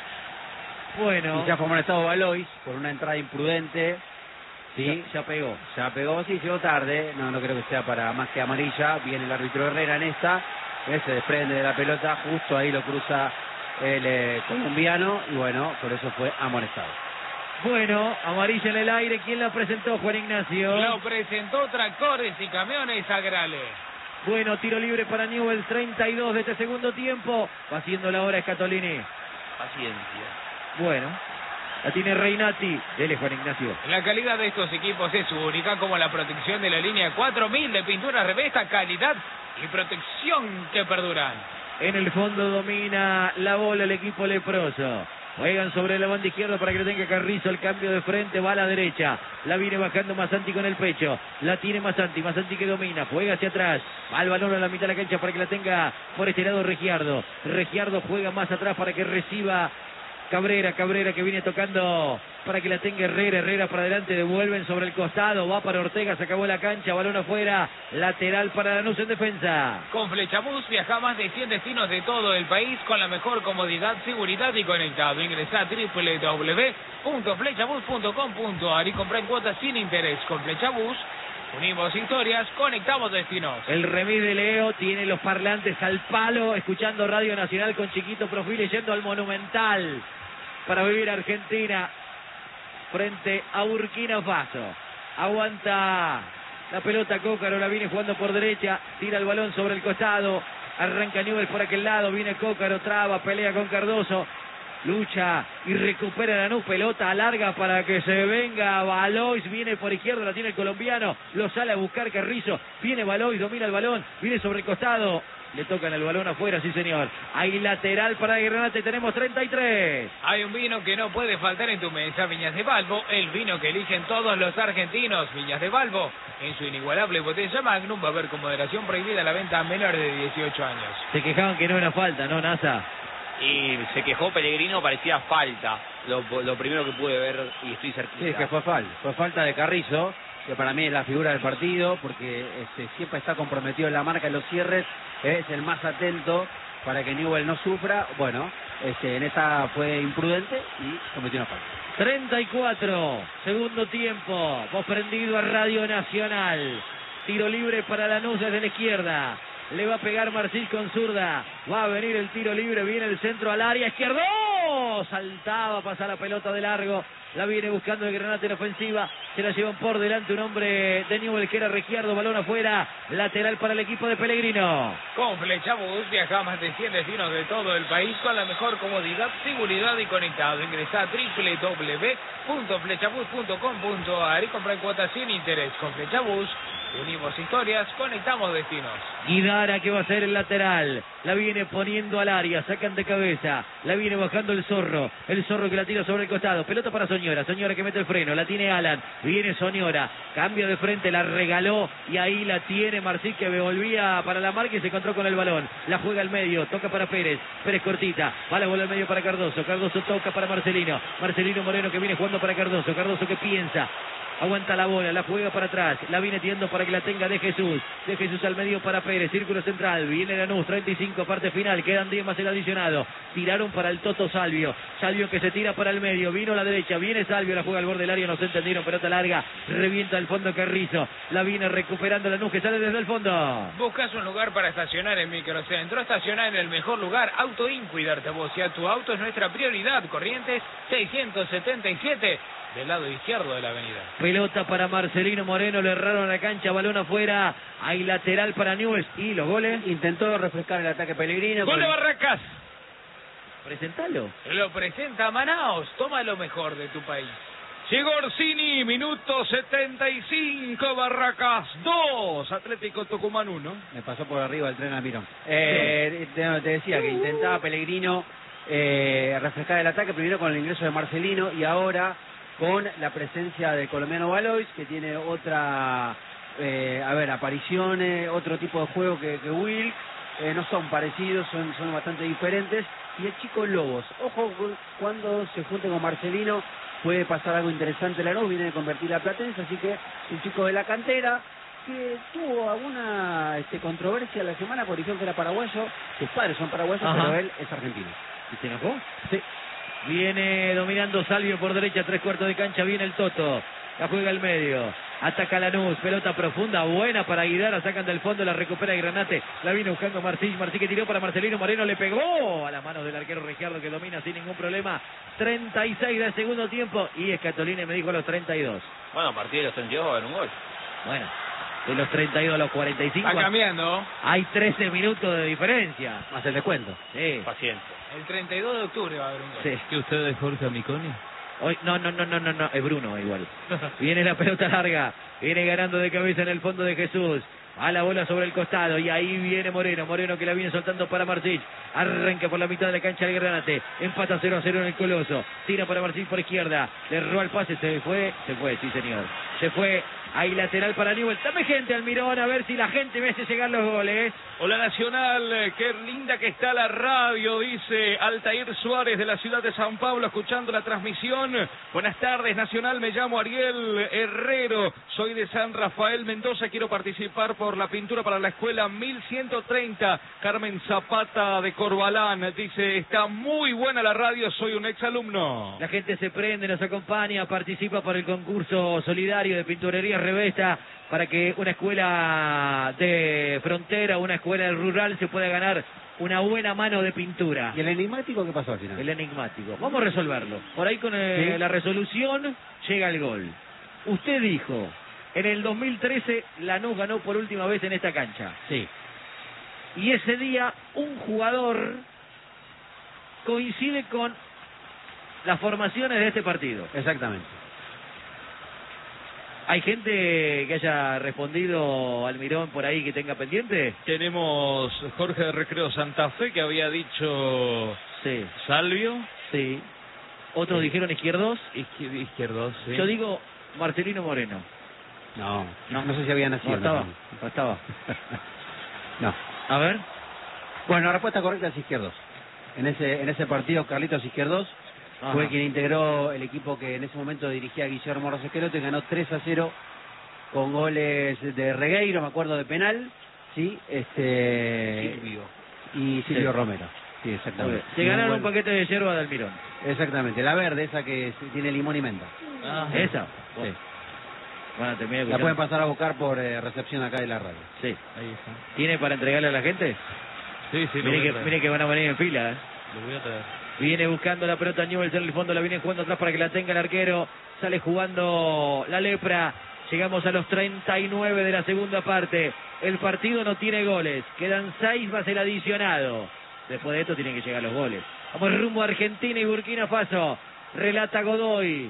Bueno. Y ya fue amonestado Balois por una entrada imprudente. Sí, ya, ya pegó. Ya pegó, sí, llegó tarde. No, no creo que sea para más que amarilla. Viene el árbitro Herrera en esta. Eh, se desprende de la pelota, justo ahí lo cruza el eh, colombiano. Y bueno, por eso fue amonestado. Bueno, amarilla en el aire. ¿Quién la presentó, Juan Ignacio? Lo presentó Tractores y Camiones Agrale. Bueno, tiro libre para Newell's, treinta y dos de este segundo tiempo. Va haciendo la hora Scatolini. Paciencia. Bueno, la tiene Reinati. Dele, Juan Ignacio. La calidad de estos equipos es única, como la protección de la línea cuatro mil de pintura revesta, calidad y protección que perduran. En el fondo domina la bola el equipo leproso. Juegan sobre la banda izquierda para que lo tenga Carrizo. El cambio de frente va a la derecha. La viene bajando Masanti con el pecho. La tiene Masanti. Masanti que domina. Juega hacia atrás. Va el balón a la mitad de la cancha para que la tenga por este lado Regiardo. Regiardo juega más atrás para que reciba Cabrera. Cabrera que viene tocando para que la tenga Herrera. Herrera para adelante. Devuelven sobre el costado. Va para Ortega. Se acabó la cancha. Balón afuera. Lateral para Lanús en defensa. Con Flechabús viaja a más de cien destinos de todo el país con la mejor comodidad, seguridad y conectado. Ingresa a doble u doble u doble u punto flechabús punto com punto ar y compra en cuotas sin interés. Con Flechabús unimos historias, conectamos destinos. El remis de Leo tiene los parlantes al palo, escuchando Radio Nacional con Chiquito Profil y yendo al Monumental para vivir Argentina frente a Burkina Faso. Aguanta la pelota Cócaro, la viene jugando por derecha, tira el balón sobre el costado, arranca Newell's por aquel lado, viene Cócaro, traba, pelea con Cardoso, lucha y recupera Lanús, pelota larga para que se venga Balois, viene por izquierda, la tiene el colombiano, lo sale a buscar Carrizo, viene Balois, domina el balón, viene sobre el costado, Le tocan el balón afuera, sí señor. Hay lateral para Granate, tenemos treinta y tres. Hay un vino que no puede faltar en tu mesa, Viñas de Balbo, el vino que eligen todos los argentinos. Viñas de Balbo, en su inigualable botella Magnum, va a haber con moderación prohibida la venta a menores de dieciocho años. Se quejaban que no era falta, ¿no, Nasa? Y se quejó Pellegrino, parecía falta. Lo, lo primero que pude ver y estoy cerquita. Sí, es que fue falta. Fue falta de Carrizo, que para mí es la figura del partido, porque este, siempre está comprometido en la marca, en los cierres, es el más atento para que Newell no sufra. Bueno, este, en esta fue imprudente y cometió una falta. treinta y cuatro, segundo tiempo, vos prendido a Radio Nacional. Tiro libre para Lanús desde la izquierda. Le va a pegar Marcís con zurda. Va a venir el tiro libre. Viene el centro al área. ¡Izquierdo! Saltaba, pasa la pelota de largo. La viene buscando el Granate en ofensiva. Se la llevan por delante un hombre de Newell que era Regiardo. Balón afuera. Lateral para el equipo de Pellegrino. Con Flechabús viaja a más de cien destinos de todo el país con la mejor comodidad, seguridad y conectado. Ingresa a doble u doble u doble u punto flechabús punto com punto a r y compra en cuotas sin interés. Con Flechabús unimos historias, conectamos destinos. Guidara que va a ser el lateral. La viene poniendo al área. Sacan de cabeza. La viene bajando el Zorro. El Zorro que la tira sobre el costado. Pelota para Soñora. Soñora que mete el freno. La tiene Alan. Viene Soñora. Cambio de frente. La regaló. Y ahí la tiene Marcí que volvía para la marca y se encontró con el balón. La juega al medio. Toca para Pérez. Pérez cortita. Va la bola al medio para Cardoso. Cardoso toca para Marcelino. Marcelino Moreno que viene jugando para Cardoso. Cardoso que piensa. Aguanta la bola, la juega para atrás, la viene tirando para que la tenga de Jesús, de Jesús al medio para Pérez, círculo central, viene Lanús, treinta y cinco, parte final, quedan diez más el adicionado, tiraron para el Toto Salvio, Salvio que se tira para el medio, vino a la derecha, viene Salvio, la juega al borde del área, no se entendieron, pelota larga, revienta el fondo Carrizo, la viene recuperando Lanús que sale desde el fondo. Buscas un lugar para estacionar en Microcentro, estacionar en el mejor lugar, Autoin, cuidarte vos y a tu auto es nuestra prioridad, Corrientes seiscientos setenta y siete. Del lado izquierdo de la avenida. Pelota para Marcelino Moreno, le erraron la cancha, balón afuera, hay lateral para Newell's y los goles. Intentó refrescar el ataque Pellegrino. ¡Gol de Barracas! Presentalo. Lo presenta Manaos, toma lo mejor de tu país. Llegó Orsini, minuto setenta y cinco, Barracas dos, Atlético Tucumán uno. Me pasó por arriba el tren Almirón. Eh, te, te decía que intentaba Pellegrino eh, refrescar el ataque, primero con el ingreso de Marcelino y ahora con la presencia del colombiano Valois, que tiene otra, eh, a ver, apariciones, otro tipo de juego que, que Will, eh, no son parecidos, son, son bastante diferentes, y el chico Lobos, ojo, cuando se junte con Marcelino, puede pasar algo interesante. Lanús viene de convertir a Platense, así que un chico de la cantera, que tuvo alguna este, controversia la semana, porque dijeron que era paraguayo, sus padres son paraguayos, Ajá. pero él es argentino. ¿Y se enojó? Sí. Viene dominando Salvio por derecha, tres cuartos de cancha, viene el Toto. La juega al medio. Ataca Lanús, pelota profunda, buena para Guidara, sacan del fondo, la recupera el Granate. La viene buscando Marcí, Marcí que tiró para Marcelino Moreno, le pegó a las manos del arquero Regiardo que domina sin ningún problema. treinta y seis del segundo tiempo y Escatolini me dijo a los treinta y dos. Bueno, a partir de los treinta y dos va a haber un gol. Bueno, de los treinta y dos a los cuarenta y cinco. Está cambiando. Hay trece minutos de diferencia. Más el descuento. Sí. Paciencia. El treinta y dos de octubre va a haber un gol. Sí. ¿Que usted es Jorge Amiconi? Hoy, no, no, no, no, no, no, es Bruno igual. Viene la pelota larga, viene ganando de cabeza en el fondo de Jesús. A la bola sobre el costado y ahí viene Moreno, Moreno que la viene soltando para Marcís. Arranca por la mitad de la cancha el Granate. Empata cero a cero en el Coloso. Tira para Marcís por izquierda. Le erró el pase, se fue, se fue, sí señor. Se fue. Hay lateral para Newell. Dame gente, Almirón, a ver si la gente me hace llegar los goles. Hola Nacional, eh, qué linda que está la radio, dice Altair Suárez de la ciudad de San Pablo, escuchando la transmisión. Buenas tardes Nacional, me llamo Ariel Herrero, soy de San Rafael Mendoza, quiero participar por la pintura para la escuela mil ciento treinta, Carmen Zapata de Corbalán, dice, está muy buena la radio, soy un exalumno. La gente se prende, nos acompaña, participa por el concurso solidario de pinturería Revesta para que una escuela de frontera, una escuela rural se pueda ganar una buena mano de pintura. ¿Y el enigmático qué pasó al final? El enigmático. Vamos a resolverlo. Por ahí con eh, ¿Sí? la resolución llega el gol. Usted dijo, en el dos mil trece Lanús ganó por última vez en esta cancha. Sí. Y ese día un jugador coincide con las formaciones de este partido. Exactamente. ¿Hay gente que haya respondido Almirón por ahí que tenga pendiente? Tenemos Jorge de Recreo Santa Fe que había dicho Sí. Salvio. Sí. Otros Sí. dijeron izquierdos. Izquier- Izquierdos, sí. Yo digo Marcelino Moreno. No, no, no sé si había nacido. No estaba, no. no estaba. No. A ver. Bueno, la respuesta correcta es Izquierdos. En ese en ese partido, Carlitos Izquierdos Ajá. fue quien integró el equipo que en ese momento dirigía a Guillermo Rosqueloto y ganó tres a cero con goles de Regueiro, me acuerdo, de penal, sí, este Silvio. y Silvio Sí. Romero. Sí, exactamente. Se Y ganaron un buen- paquete de yerba de Almirón. Exactamente, la verde, esa que tiene limón y menta. Ah, ¿esa? Sí. Bueno, bueno, terminé La escuchando. pueden pasar a buscar por eh, recepción acá de la radio. Sí. Ahí está. ¿Tiene para entregarle a la gente? Sí, sí, lo Mire voy a que, traer. mire que van a venir en fila, ¿eh? Lo voy a traer. Viene buscando la pelota Newell's en el fondo, la viene jugando atrás para que la tenga el arquero. Sale jugando la lepra. Llegamos a los treinta y nueve de la segunda parte. El partido no tiene goles. Quedan seis más el adicionado. Después de esto tienen que llegar los goles. Vamos rumbo a Argentina y Burkina Faso. Relata Godoy.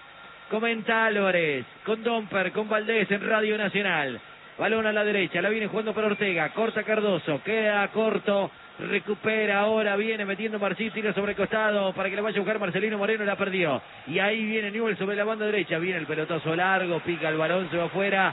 Comenta Álvarez. Con Domper, con Valdés en Radio Nacional. Balón a la derecha, la viene jugando para Ortega. Corta Cardoso, queda corto. Recupera ahora, viene metiendo Marcí, tira sobre el costado para que la vaya a buscar Marcelino Moreno, la perdió. Y ahí viene Newell's sobre la banda derecha, viene el pelotazo largo, pica el balón, se va afuera.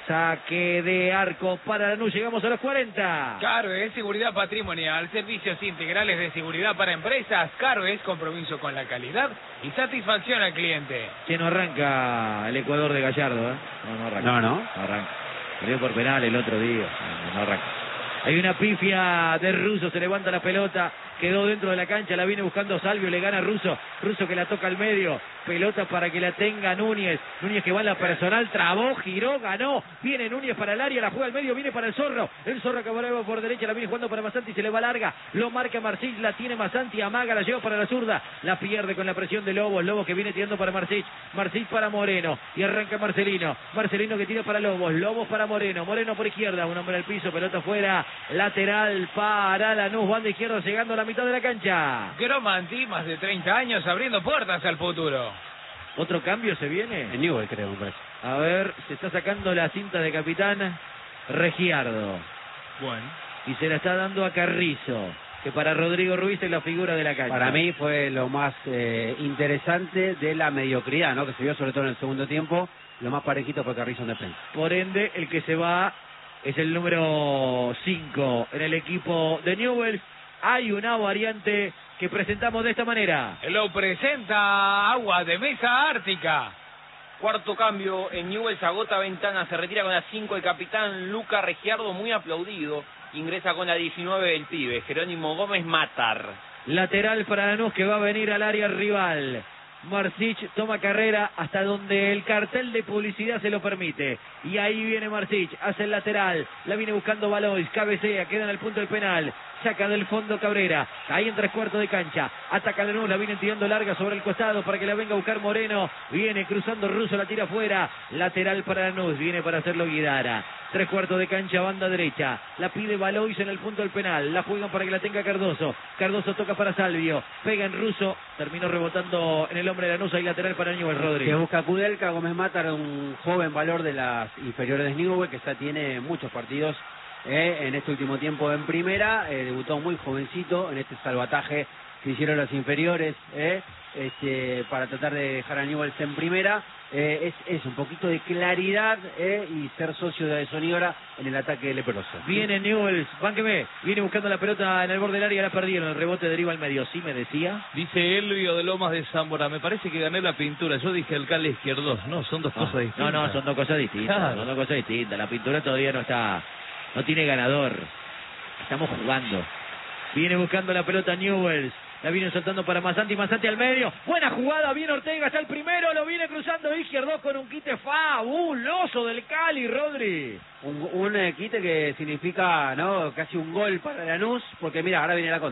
Saque de arco para Lanús, llegamos a los cuarenta. Carves, seguridad patrimonial, servicios integrales de seguridad para empresas. Carves, compromiso con la calidad y satisfacción al cliente. Que no arranca el Ecuador de Gallardo, ¿eh? No, no arranca. No, no. No arranca. Perdió por penal el otro día. No, no arranca. Hay una pifia de Russo, se levanta la pelota, quedó dentro de la cancha, la viene buscando Salvio, le gana Russo, Russo que la toca al medio, pelota para que la tenga Núñez, Núñez que va en la personal, trabó, giró, ganó, viene Núñez para el área, la juega al medio, viene para el Zorro, el Zorro que va por derecha, la viene jugando para Masanti, se le va larga, lo marca Marcich, la tiene Masanti, amaga, la lleva para la zurda, la pierde con la presión de Lobos, Lobos que viene tirando para Marcich, Marcich para Moreno, y arranca Marcelino, Marcelino que tira para Lobos, Lobos para Moreno, Moreno por izquierda, un hombre al piso, pelota afuera, lateral para Lanús, banda izquierda llegando a la mitad de la cancha. Gromanti, más de treinta años, abriendo puertas al futuro. ¿Otro cambio se viene? En Newell, creo, me parece. A ver, se está sacando la cinta de capitán Regiardo. Bueno. Y se la está dando a Carrizo, que para Rodrigo Ruiz es la figura de la cancha. Para mí fue lo más eh, interesante de la mediocridad, ¿no? Que se vio sobre todo en el segundo tiempo. Lo más parejito fue Carrizo en defensa. Por ende, el que se va es el número cinco en el equipo de Newell's. Hay una variante que presentamos de esta manera. Lo presenta Agua de Mesa Ártica. Cuarto cambio en Newell's, agota ventana, se retira con la cinco el capitán Luca Regiardo, muy aplaudido. Ingresa con la diecinueve el pibe, Jerónimo Gómez Matar. Lateral para Lanús que va a venir al área rival. Marcich toma carrera hasta donde el cartel de publicidad se lo permite. Y ahí viene Marcich, hace el lateral. La viene buscando Valois, cabecea, queda en el punto del penal. Saca del fondo Cabrera, ahí en tres cuartos de cancha. Ataca Lanús, la viene tirando larga sobre el costado para que la venga a buscar Moreno. Viene cruzando Russo, la tira afuera. Lateral para Lanús, viene para hacerlo Guidara. Tres cuartos de cancha, banda derecha. La pide Valois en el punto del penal. La juegan para que la tenga Cardoso. Cardoso toca para Salvio. Pega en Russo. Terminó rebotando en el hombre de Lanús. Hay lateral para Newell Que Rodríguez. busca Kudelka, Gómez Matar, un joven valor de las inferiores de Newell, que ya tiene muchos partidos eh, en este último tiempo en primera. Eh, debutó muy jovencito en este salvataje que hicieron los inferiores eh, este, para tratar de dejar a Newell's en primera. Eh, es, es un poquito de claridad eh, y ser socio de Sonora en el ataque leproso. Viene Newell's, bánqueme, viene buscando la pelota en el borde del área, la perdieron, el rebote deriva al medio, sí me decía. Dice Elvio de Lomas de Zamora, me parece que gané la pintura. Yo dije alcalde izquierdos. No, son dos cosas No, distintas. no, son dos cosas distintas, Claro. son dos cosas distintas. La pintura todavía no está, no tiene ganador. Estamos jugando. Viene buscando la pelota Newell's. La viene soltando para Masanti, Masanti al medio. Buena jugada, viene Ortega, está el primero, lo viene cruzando izquierdo con un quite fabuloso del Cali, Rodri. Un, un eh, quite que significa no casi un gol para Lanús, porque mira, ahora viene la contra.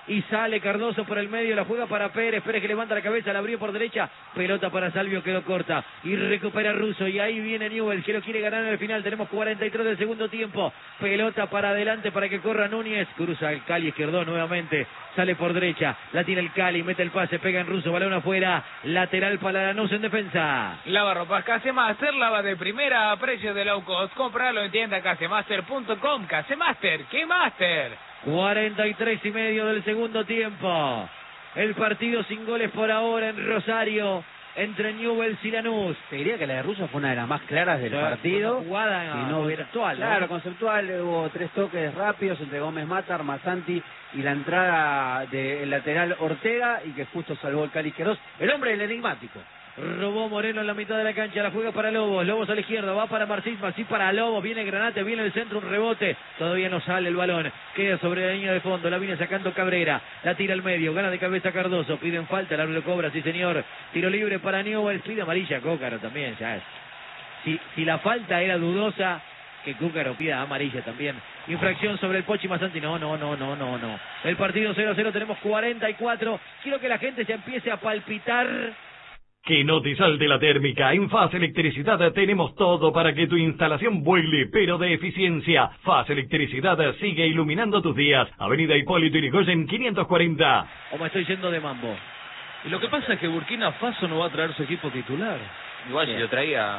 y sale Cardoso por el medio, la juega para Pérez, Pérez que levanta la cabeza, la abrió por derecha, pelota para Salvio, quedó corta y recupera Russo, y ahí viene Newell's que lo quiere ganar en el final. Tenemos cuarenta y tres del segundo tiempo, pelota para adelante para que corra Núñez, cruza el Cali izquierdo nuevamente, sale por derecha, la tiene el Cali, mete el pase, pega en Russo, balón afuera, lateral para Lanús en defensa. Lavarropas Casemaster, lava de primera a precios de low cost. Compralo en tienda casemaster punto com. Casemaster, ¿qué master? cuarenta y tres y medio del segundo tiempo. El partido sin goles por ahora en Rosario entre Newell's y Lanús. Te diría que la de Russo fue una de las más claras del Claro, partido. una jugada y no, conceptual, ¿no? Claro, conceptual. Hubo tres toques rápidos entre Gómez Mata, Armasanti y la entrada del lateral Ortega, y que justo salvó el Cali izquierdo. El hombre del enigmático. Robó Moreno en la mitad de la cancha, la juega para Lobos, Lobos a la izquierda, va para Marcís, Marcís para Lobos, viene Granate, viene el centro, un rebote, todavía no sale el balón, queda sobre la línea de fondo, la viene sacando Cabrera, la tira al medio, gana de cabeza Cardoso, piden falta, el árbitro cobra, sí señor, tiro libre para Newell's, pide amarilla Cócaro también, ya es. Si, si la falta era dudosa, que Cúcaro pida amarilla también. Infracción sobre el Pochi Masanti, no, no, no, no, no, no. El partido cero a cero, tenemos cuarenta y cuatro, quiero que la gente se empiece a palpitar. Que no te salte la térmica. En Faz Electricidad tenemos todo para que tu instalación vuele, pero de eficiencia. Faz Electricidad sigue iluminando tus días. Avenida Hipólito Yrigoyen quinientos cuarenta. O me estoy yendo de mambo. Y lo que pasa es que Burkina Faso no va a traer su equipo titular. Igual si lo traía...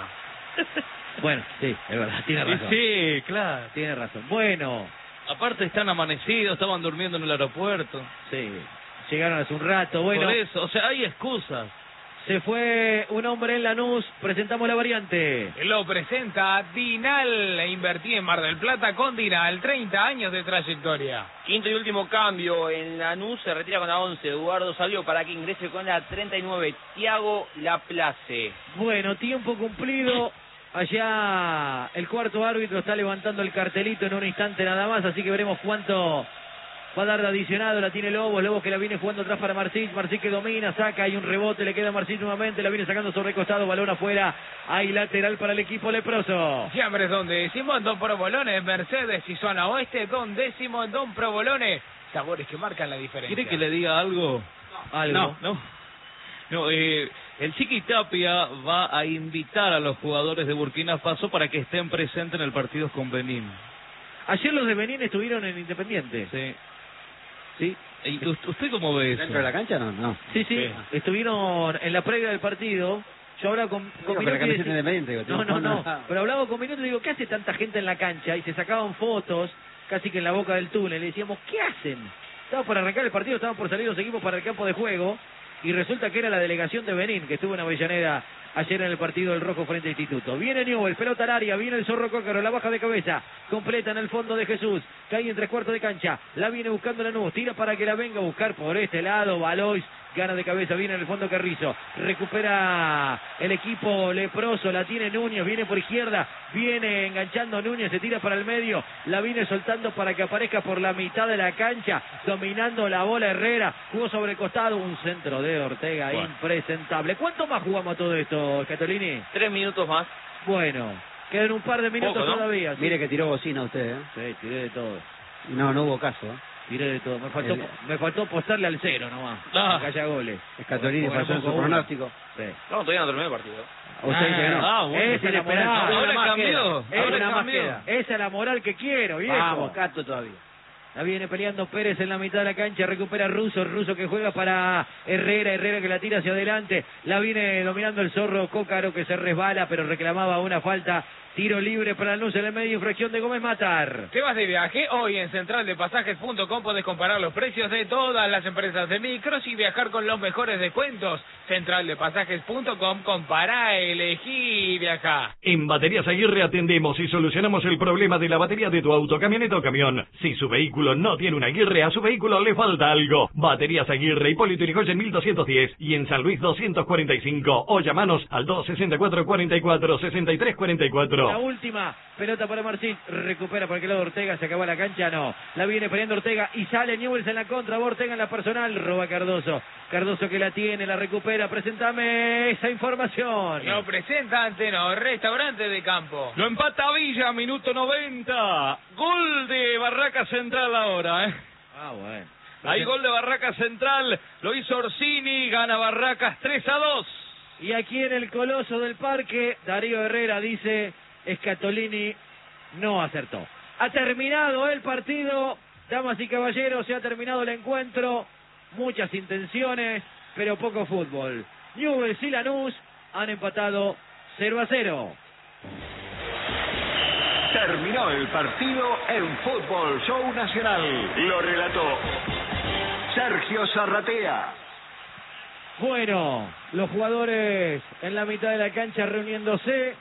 Bueno, sí, es verdad, tiene razón. Sí, claro. Tiene razón. Bueno, Aparte están amanecidos, estaban durmiendo en el aeropuerto. sí, llegaron hace un rato. Bueno, Por eso, o sea, hay excusas. se fue un hombre en Lanús, presentamos la variante. Lo presenta Dinal. Invertí en Mar del Plata con Dinal. treinta años de trayectoria. Quinto y último cambio en Lanús, se retira con la once Eduardo Salvio para que ingrese con la treinta y nueve Tiago Laplace. Bueno, tiempo cumplido. Allá el cuarto árbitro está levantando el cartelito en un instante nada más, así que veremos cuánto va a dar de adicionado. La tiene Lobos, Lobos que la viene jugando atrás para Marcís, Marcís que domina, saca, hay un rebote, le queda a Marcís nuevamente, la viene sacando sobre el costado, balón afuera, hay lateral para el equipo leproso. Siempre es don décimo, Don Provolone, Mercedes y zona oeste, Don décimo, Don Provolone. Sabores que marcan la diferencia. ¿Quiere que le diga algo? Algo. No, no. No, eh, el Chiqui Tapia va a invitar a los jugadores de Burkina Faso para que estén presentes en el partido con Benín. Ayer los de Benín estuvieron en Independiente. Sí. Sí. ¿Y usted cómo ve eso? ¿Dentro de la cancha? No, no. Sí, sí, Sí. estuvieron en la previa del partido. Yo hablaba con, con Digo, Minuto pero la y camiseta decía- independiente, digo, No, no, no, no. pero hablaba con Minuto y digo, ¿qué hace tanta gente en la cancha? Y se sacaban fotos, casi que en la boca del túnel. Le decíamos, ¿qué hacen? Estaban por arrancar el partido, estaban por salir los equipos para el campo de juego. Y resulta que era la delegación de Benín, que estuvo en Avellaneda ayer en el partido del Rojo frente a Instituto. Viene Newell, pelota al área, viene el Zorro Cócaro, la baja de cabeza, completa en el fondo de Jesús, cae en tres cuartos de cancha, la viene buscando Lanús, tira para que la venga a buscar por este lado, Balois, gana de cabeza, viene en el fondo Carrizo, recupera el equipo leproso, la tiene Núñez, viene por izquierda, viene enganchando Núñez, se tira para el medio, la viene soltando para que aparezca por la mitad de la cancha, dominando la bola Herrera, jugó sobre el costado, un centro de Ortega, Bueno. impresentable. ¿Cuánto más jugamos a todo esto, Catolini? Tres minutos más. Bueno, quedan un par de minutos Poco, ¿no? todavía. ¿sí? Mire que tiró bocina usted, ¿eh? Sí, tiré de todo, Y no, no hubo caso, ¿eh? tiré de todo. Me faltó, El- me faltó apostarle al cero nomás, Ah. que haya goles. Escatolini Porque falló en su tampoco uno. pronóstico. Sí. No, todavía no terminó el partido. Usted dice que no. Ah, bueno. Esa es la moral. Ahora Una más cambió. queda. Ahora Una más cambió. queda. Esa es la moral que quiero, viejo. Vamos, Cato todavía. La viene peleando Pérez en la mitad de la cancha, recupera Russo, Russo que juega para Herrera, Herrera que la tira hacia adelante, la viene dominando el Zorro Cócaro que se resbala pero reclamaba una falta, tiro libre para Lanús en el medio, infracción de Gómez Matar. ¿Te vas de viaje? Hoy en central de pasajes punto com puedes comparar los precios de todas las empresas de micros y viajar con los mejores descuentos. central de pasajes punto com, compara, elegí y viaja. En Baterías Aguirre atendemos y solucionamos el problema de la batería de tu auto, camioneta o camión. Si su vehículo no tiene una Aguirre, a su vehículo le falta algo. Baterías Aguirre, Hipólito Yrigoyen mil doscientos diez y en San Luis doscientos cuarenta y cinco. O llamanos al dos sesenta y cuatro, cuarenta y cuatro, sesenta y tres cuarenta y cuatro. La última, pelota para Marcín, recupera por aquel lado Ortega, se acabó la cancha, no. La viene peleando Ortega y sale Newell's en la contra, va Ortega en la personal, roba Cardoso. Cardoso que la tiene, la recupera, presentame esa información. Lo presenta Anteno, restaurante de campo. Lo empata Villa, minuto noventa. Gol de Barraca Central ahora, ¿eh? Ah, bueno. Hay gol de Barracas Central, lo hizo Orsini, gana Barracas tres a dos. Y aquí en el Coloso del Parque, Darío Herrera dice, Scatolini no acertó. Ha terminado el partido, damas y caballeros, se ha terminado el encuentro, muchas intenciones, pero poco fútbol. Newell's y Lanús han empatado cero a cero. Terminó el partido en Fútbol Show Nacional. Lo relató Sergio Zarratea. Bueno, los jugadores en la mitad de la cancha reuniéndose.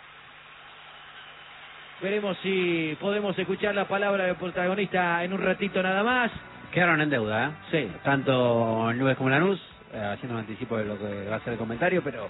Veremos si podemos escuchar la palabra del protagonista en un ratito nada más. Quedaron en deuda, ¿eh? Sí. Tanto Newell's como Lanús, eh, haciendo un anticipo de lo que va a ser el comentario, pero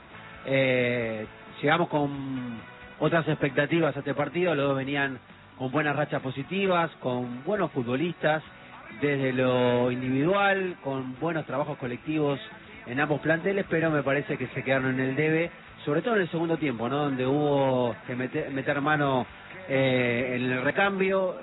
eh, llegamos con otras expectativas a este partido. Los dos venían con buenas rachas positivas, con buenos futbolistas, desde lo individual, con buenos trabajos colectivos en ambos planteles, pero me parece que se quedaron en el debe, sobre todo en el segundo tiempo, ¿no? Donde hubo que meter, meter mano eh, en el recambio.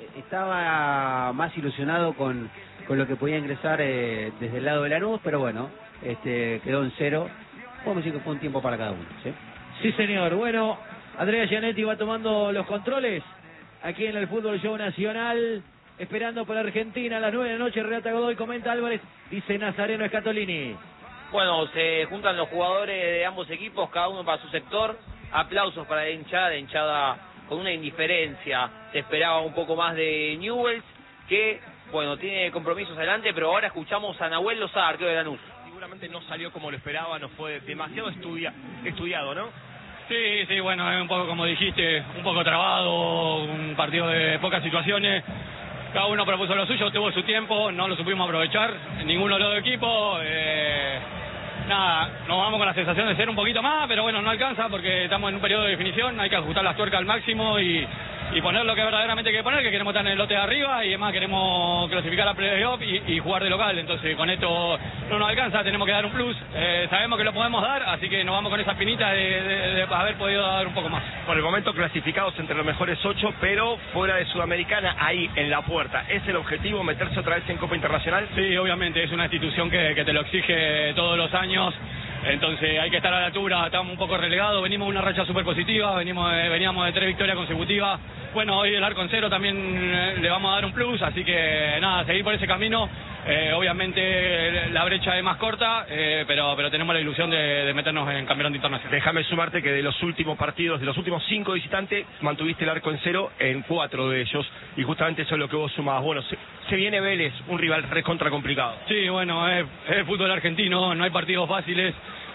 Estaba más ilusionado con, con lo que podía ingresar eh, desde el lado de Lanús, pero bueno, este quedó en cero. Podemos decir que fue un tiempo para cada uno, ¿sí? Sí, señor. Bueno, Andrea Gianetti va tomando los controles aquí en el Fútbol Show Nacional, esperando por Argentina a las nueve de la noche. Relata Godoy, comenta Álvarez, dice Nazareno Scatolini. Bueno, se juntan los jugadores de ambos equipos, cada uno para su sector. Aplausos para la hinchada, la hinchada con una indiferencia. Se esperaba un poco más de Newell's, que, bueno, tiene compromisos adelante, pero ahora escuchamos a Nahuel Lozada, arquero de Lanús. Seguramente no salió como lo esperaba, no fue demasiado estudia, estudiado, ¿no? Sí, sí, bueno, es un poco como dijiste, un poco trabado, un partido de pocas situaciones. Cada uno propuso lo suyo, tuvo su tiempo, no lo supimos aprovechar, ninguno de los dos equipos. Eh, nada, nos vamos con la sensación de ser un poquito más, pero bueno, no alcanza porque estamos en un periodo de definición, hay que ajustar las tuercas al máximo y, y poner lo que verdaderamente hay que poner, que queremos estar en el lote de arriba y además queremos clasificar a playoff y, y jugar de local. Entonces con esto no nos alcanza, tenemos que dar un plus, eh, sabemos que lo podemos dar, así que nos vamos con esa pinita de, de, de haber podido dar un poco más. Por el momento clasificados entre los mejores ocho, pero fuera de Sudamericana, ahí en la puerta. ¿Es el objetivo meterse otra vez en Copa Internacional? Sí, obviamente, es una institución que, que te lo exige todos los años. Entonces hay que estar a la altura, estamos un poco relegados, venimos de una racha súper positiva, venimos de, veníamos de tres victorias consecutivas. Bueno, hoy el arco en cero también eh, le vamos a dar un plus, así que nada, seguir por ese camino. Eh, obviamente la brecha es más corta, eh, pero pero tenemos la ilusión de, de meternos en campeonato internacional. Déjame sumarte que de los últimos partidos, de los últimos cinco visitantes, mantuviste el arco en cero en cuatro de ellos, y justamente eso es lo que vos sumabas. Bueno, se, se viene Vélez, un rival recontra complicado. Sí, bueno, es, es fútbol argentino, no hay partidos fáciles.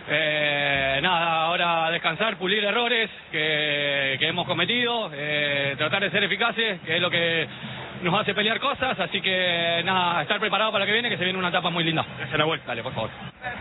Eh, nada, ahora descansar, pulir errores que, que hemos cometido, eh, tratar de ser eficaces, que es lo que nos hace pelear cosas, así que nada, estar preparado para lo que viene, que se viene una etapa muy linda. Gracias, Nahuel. Dale, por favor.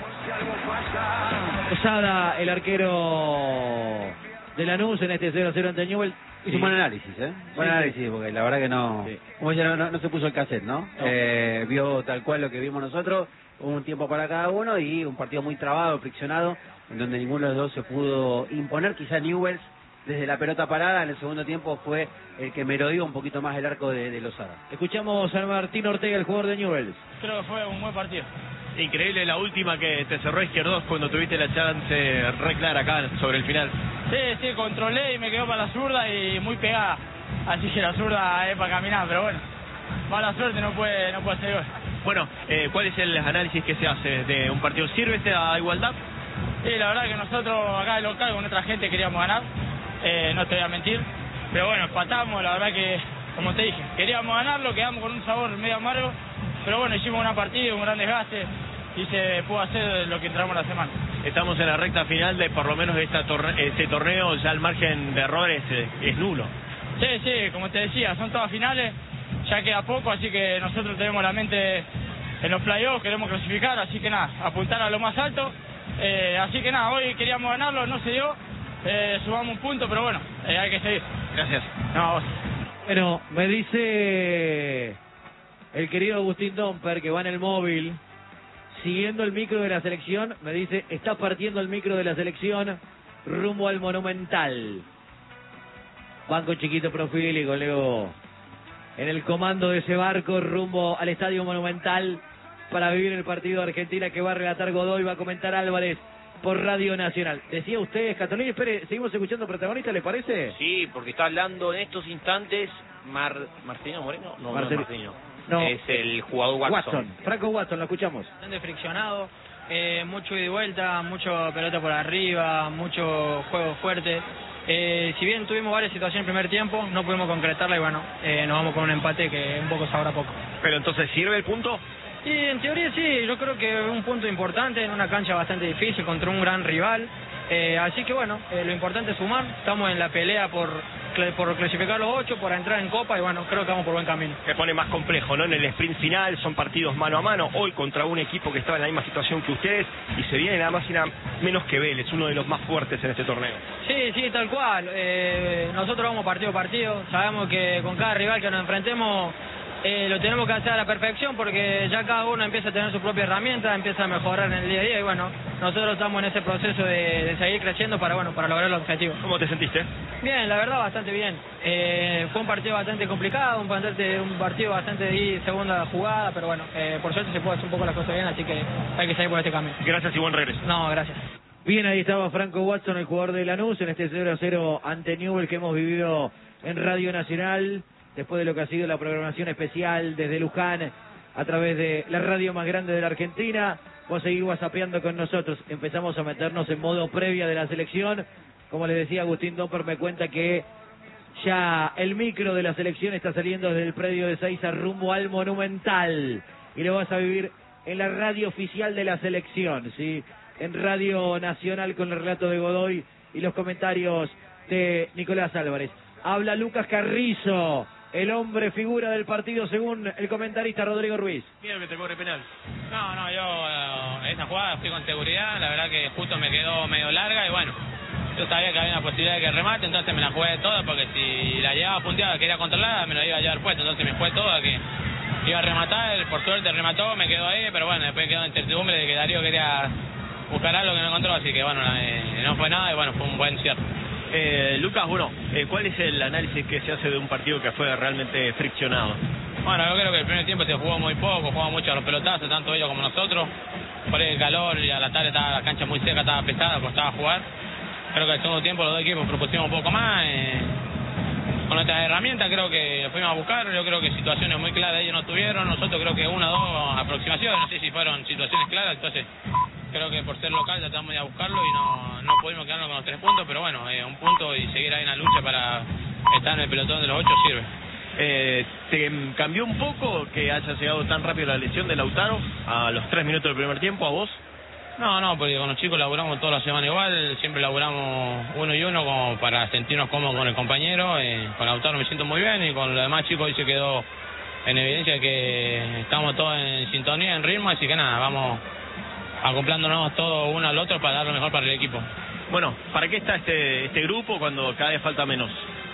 Posada, el arquero de Lanús en este cero a cero ante Newell's. Hizo sí. un buen análisis, ¿eh? Buen sí, análisis, sí. Porque la verdad que no... Sí. Como ya no, no, no se puso el cassette, ¿no? no. Eh, vio tal cual lo que vimos nosotros, hubo un tiempo para cada uno y un partido muy trabado, friccionado, en donde ninguno de los dos se pudo imponer. Quizá Newell's, desde la pelota parada, en el segundo tiempo fue el que merodeó un poquito más el arco de, de Lozada. Escuchamos a Martín Ortega, el jugador de Newell's. Creo que fue un buen partido. Increíble la última que te cerró Izquierdos cuando tuviste la chance re clara acá sobre el final. Sí, sí, controlé y me quedó para la zurda y muy pegada. Así que la zurda es para caminar, pero bueno, mala suerte, no puede, no puede hacer gol. Bueno, eh, ¿cuál es el análisis que se hace de un partido? ¿Sirve esta igualdad? Sí, la verdad que nosotros acá de local con nuestra gente queríamos ganar, eh, no te voy a mentir, pero bueno, empatamos, la verdad que, como te dije, queríamos ganarlo, quedamos con un sabor medio amargo, pero bueno, hicimos una partida, un gran desgaste y se pudo hacer lo que entramos la semana. Estamos en la recta final de por lo menos esta torne este torneo, ya el margen de errores es, es nulo. Sí, sí, como te decía, son todas finales, ya queda poco, así que nosotros tenemos la mente en los playoffs, queremos clasificar, así que nada, apuntar a lo más alto, eh, así que nada, hoy queríamos ganarlo, no se dio, eh, sumamos un punto, pero bueno, eh, hay que seguir. Gracias. No, vos. Bueno, me dice el querido Agustín Domper, que va en el móvil, siguiendo el micro de la selección, me dice, está partiendo el micro de la selección rumbo al Monumental. Banco chiquito profílico, Leo. En el comando de ese barco rumbo al Estadio Monumental para vivir el partido de Argentina que va a relatar Godoy, va a comentar Álvarez por Radio Nacional. Decía usted, Scatolini, espere, seguimos escuchando protagonista, ¿le parece? Sí, porque está hablando en estos instantes Mar... Marcelino Moreno, no, Marcel... no es Marcelino. No. Es el jugador Watson. Watson, Franco Watson, lo escuchamos. Bastante friccionado, eh, mucho ida y vuelta, mucho pelota por arriba, mucho juego fuerte. Eh, si bien tuvimos varias situaciones en el primer tiempo, no pudimos concretarla y bueno, eh, nos vamos con un empate que un poco sabrá poco. Pero entonces, ¿sirve el punto? Y en teoría sí, yo creo que es un punto importante en una cancha bastante difícil contra un gran rival. Eh, así que bueno, eh, lo importante es sumar. Estamos en la pelea por, por clasificar los ocho, por entrar en Copa y bueno, creo que vamos por buen camino. Se pone más complejo, ¿no? En el sprint final son partidos mano a mano. Hoy contra un equipo que estaba en la misma situación que ustedes y se viene nada más y nada menos que Vélez, uno de los más fuertes en este torneo. Sí, sí, tal cual. Eh, nosotros vamos partido a partido. Sabemos que con cada rival que nos enfrentemos Eh, lo tenemos que hacer a la perfección porque ya cada uno empieza a tener su propia herramienta, empieza a mejorar en el día a día y bueno, nosotros estamos en ese proceso de, de seguir creciendo para bueno para lograr el objetivo. ¿Cómo te sentiste? Bien, la verdad bastante bien. Eh, fue un partido bastante complicado, un, bastante, un partido bastante de segunda jugada, pero bueno, eh, por suerte se puede hacer un poco las cosas bien, así que hay que seguir por este camino. Gracias y buen regreso. No, gracias. Bien, ahí estaba Franco Watson, el jugador de Lanús, en este cero a cero ante Newell's que hemos vivido en Radio Nacional. Después de lo que ha sido la programación especial desde Luján, a través de la radio más grande de la Argentina, vos seguís whatsappeando con nosotros. Empezamos a meternos en modo previa de la selección. Como les decía, Agustín Domper me cuenta que ya el micro de la selección está saliendo desde el predio de Seiza rumbo al Monumental. Y lo vas a vivir en la radio oficial de la selección, ¿sí? En Radio Nacional con el relato de Godoy y los comentarios de Nicolás Álvarez. Habla Lucas Carrizo, el hombre figura del partido según el comentarista Rodrigo Ruiz. Mira que te cobre penal. No, no, yo eh, esa jugada fui con seguridad, la verdad que justo me quedó medio larga y bueno, yo sabía que había una posibilidad de que remate, entonces me la jugué toda porque si la llevaba punteada, quería controlarla, me la iba a llevar puesta, entonces me fue toda que iba a rematar, por suerte remató, me quedó ahí, pero bueno, después quedó en incertidumbre de que Darío quería buscar algo que no encontró, así que bueno, eh, no fue nada y bueno, fue un buen cierre. Eh, Lucas, bueno, eh, ¿cuál es el análisis que se hace de un partido que fue realmente friccionado? Bueno, yo creo que el primer tiempo se jugó muy poco, jugó mucho a los pelotazos, tanto ellos como nosotros. Por el calor y a la tarde estaba la cancha muy seca, estaba pesada, costaba jugar. Creo que el segundo tiempo los dos equipos propusimos un poco más. Eh, con nuestras herramientas creo que fuimos a buscar, yo creo que situaciones muy claras ellos no tuvieron, nosotros creo que una o dos aproximaciones, no sé si fueron situaciones claras, entonces creo que por ser local tratamos de ir a buscarlo y no, no pudimos quedarnos con los tres puntos, pero bueno, eh, un punto y seguir ahí en la lucha para estar en el pelotón de los ocho sirve. Eh, ¿Te cambió un poco que haya llegado tan rápido la lesión de Lautaro a los tres minutos del primer tiempo a vos? No, no, porque con los chicos laburamos toda la semana igual, siempre laburamos uno y uno como para sentirnos cómodos con el compañero, eh, con Lautaro me siento muy bien y con los demás chicos hoy se quedó en evidencia que estamos todos en sintonía, en ritmo, así que nada, vamos acoplándonos todos uno al otro para dar lo mejor para el equipo. Bueno, ¿para qué está este, este grupo cuando cada vez falta menos?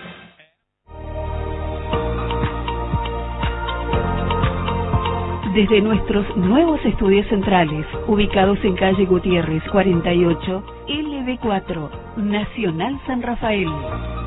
Desde nuestros nuevos estudios centrales, ubicados en calle Gutiérrez cuarenta y ocho, L B cuatro, Nacional San Rafael.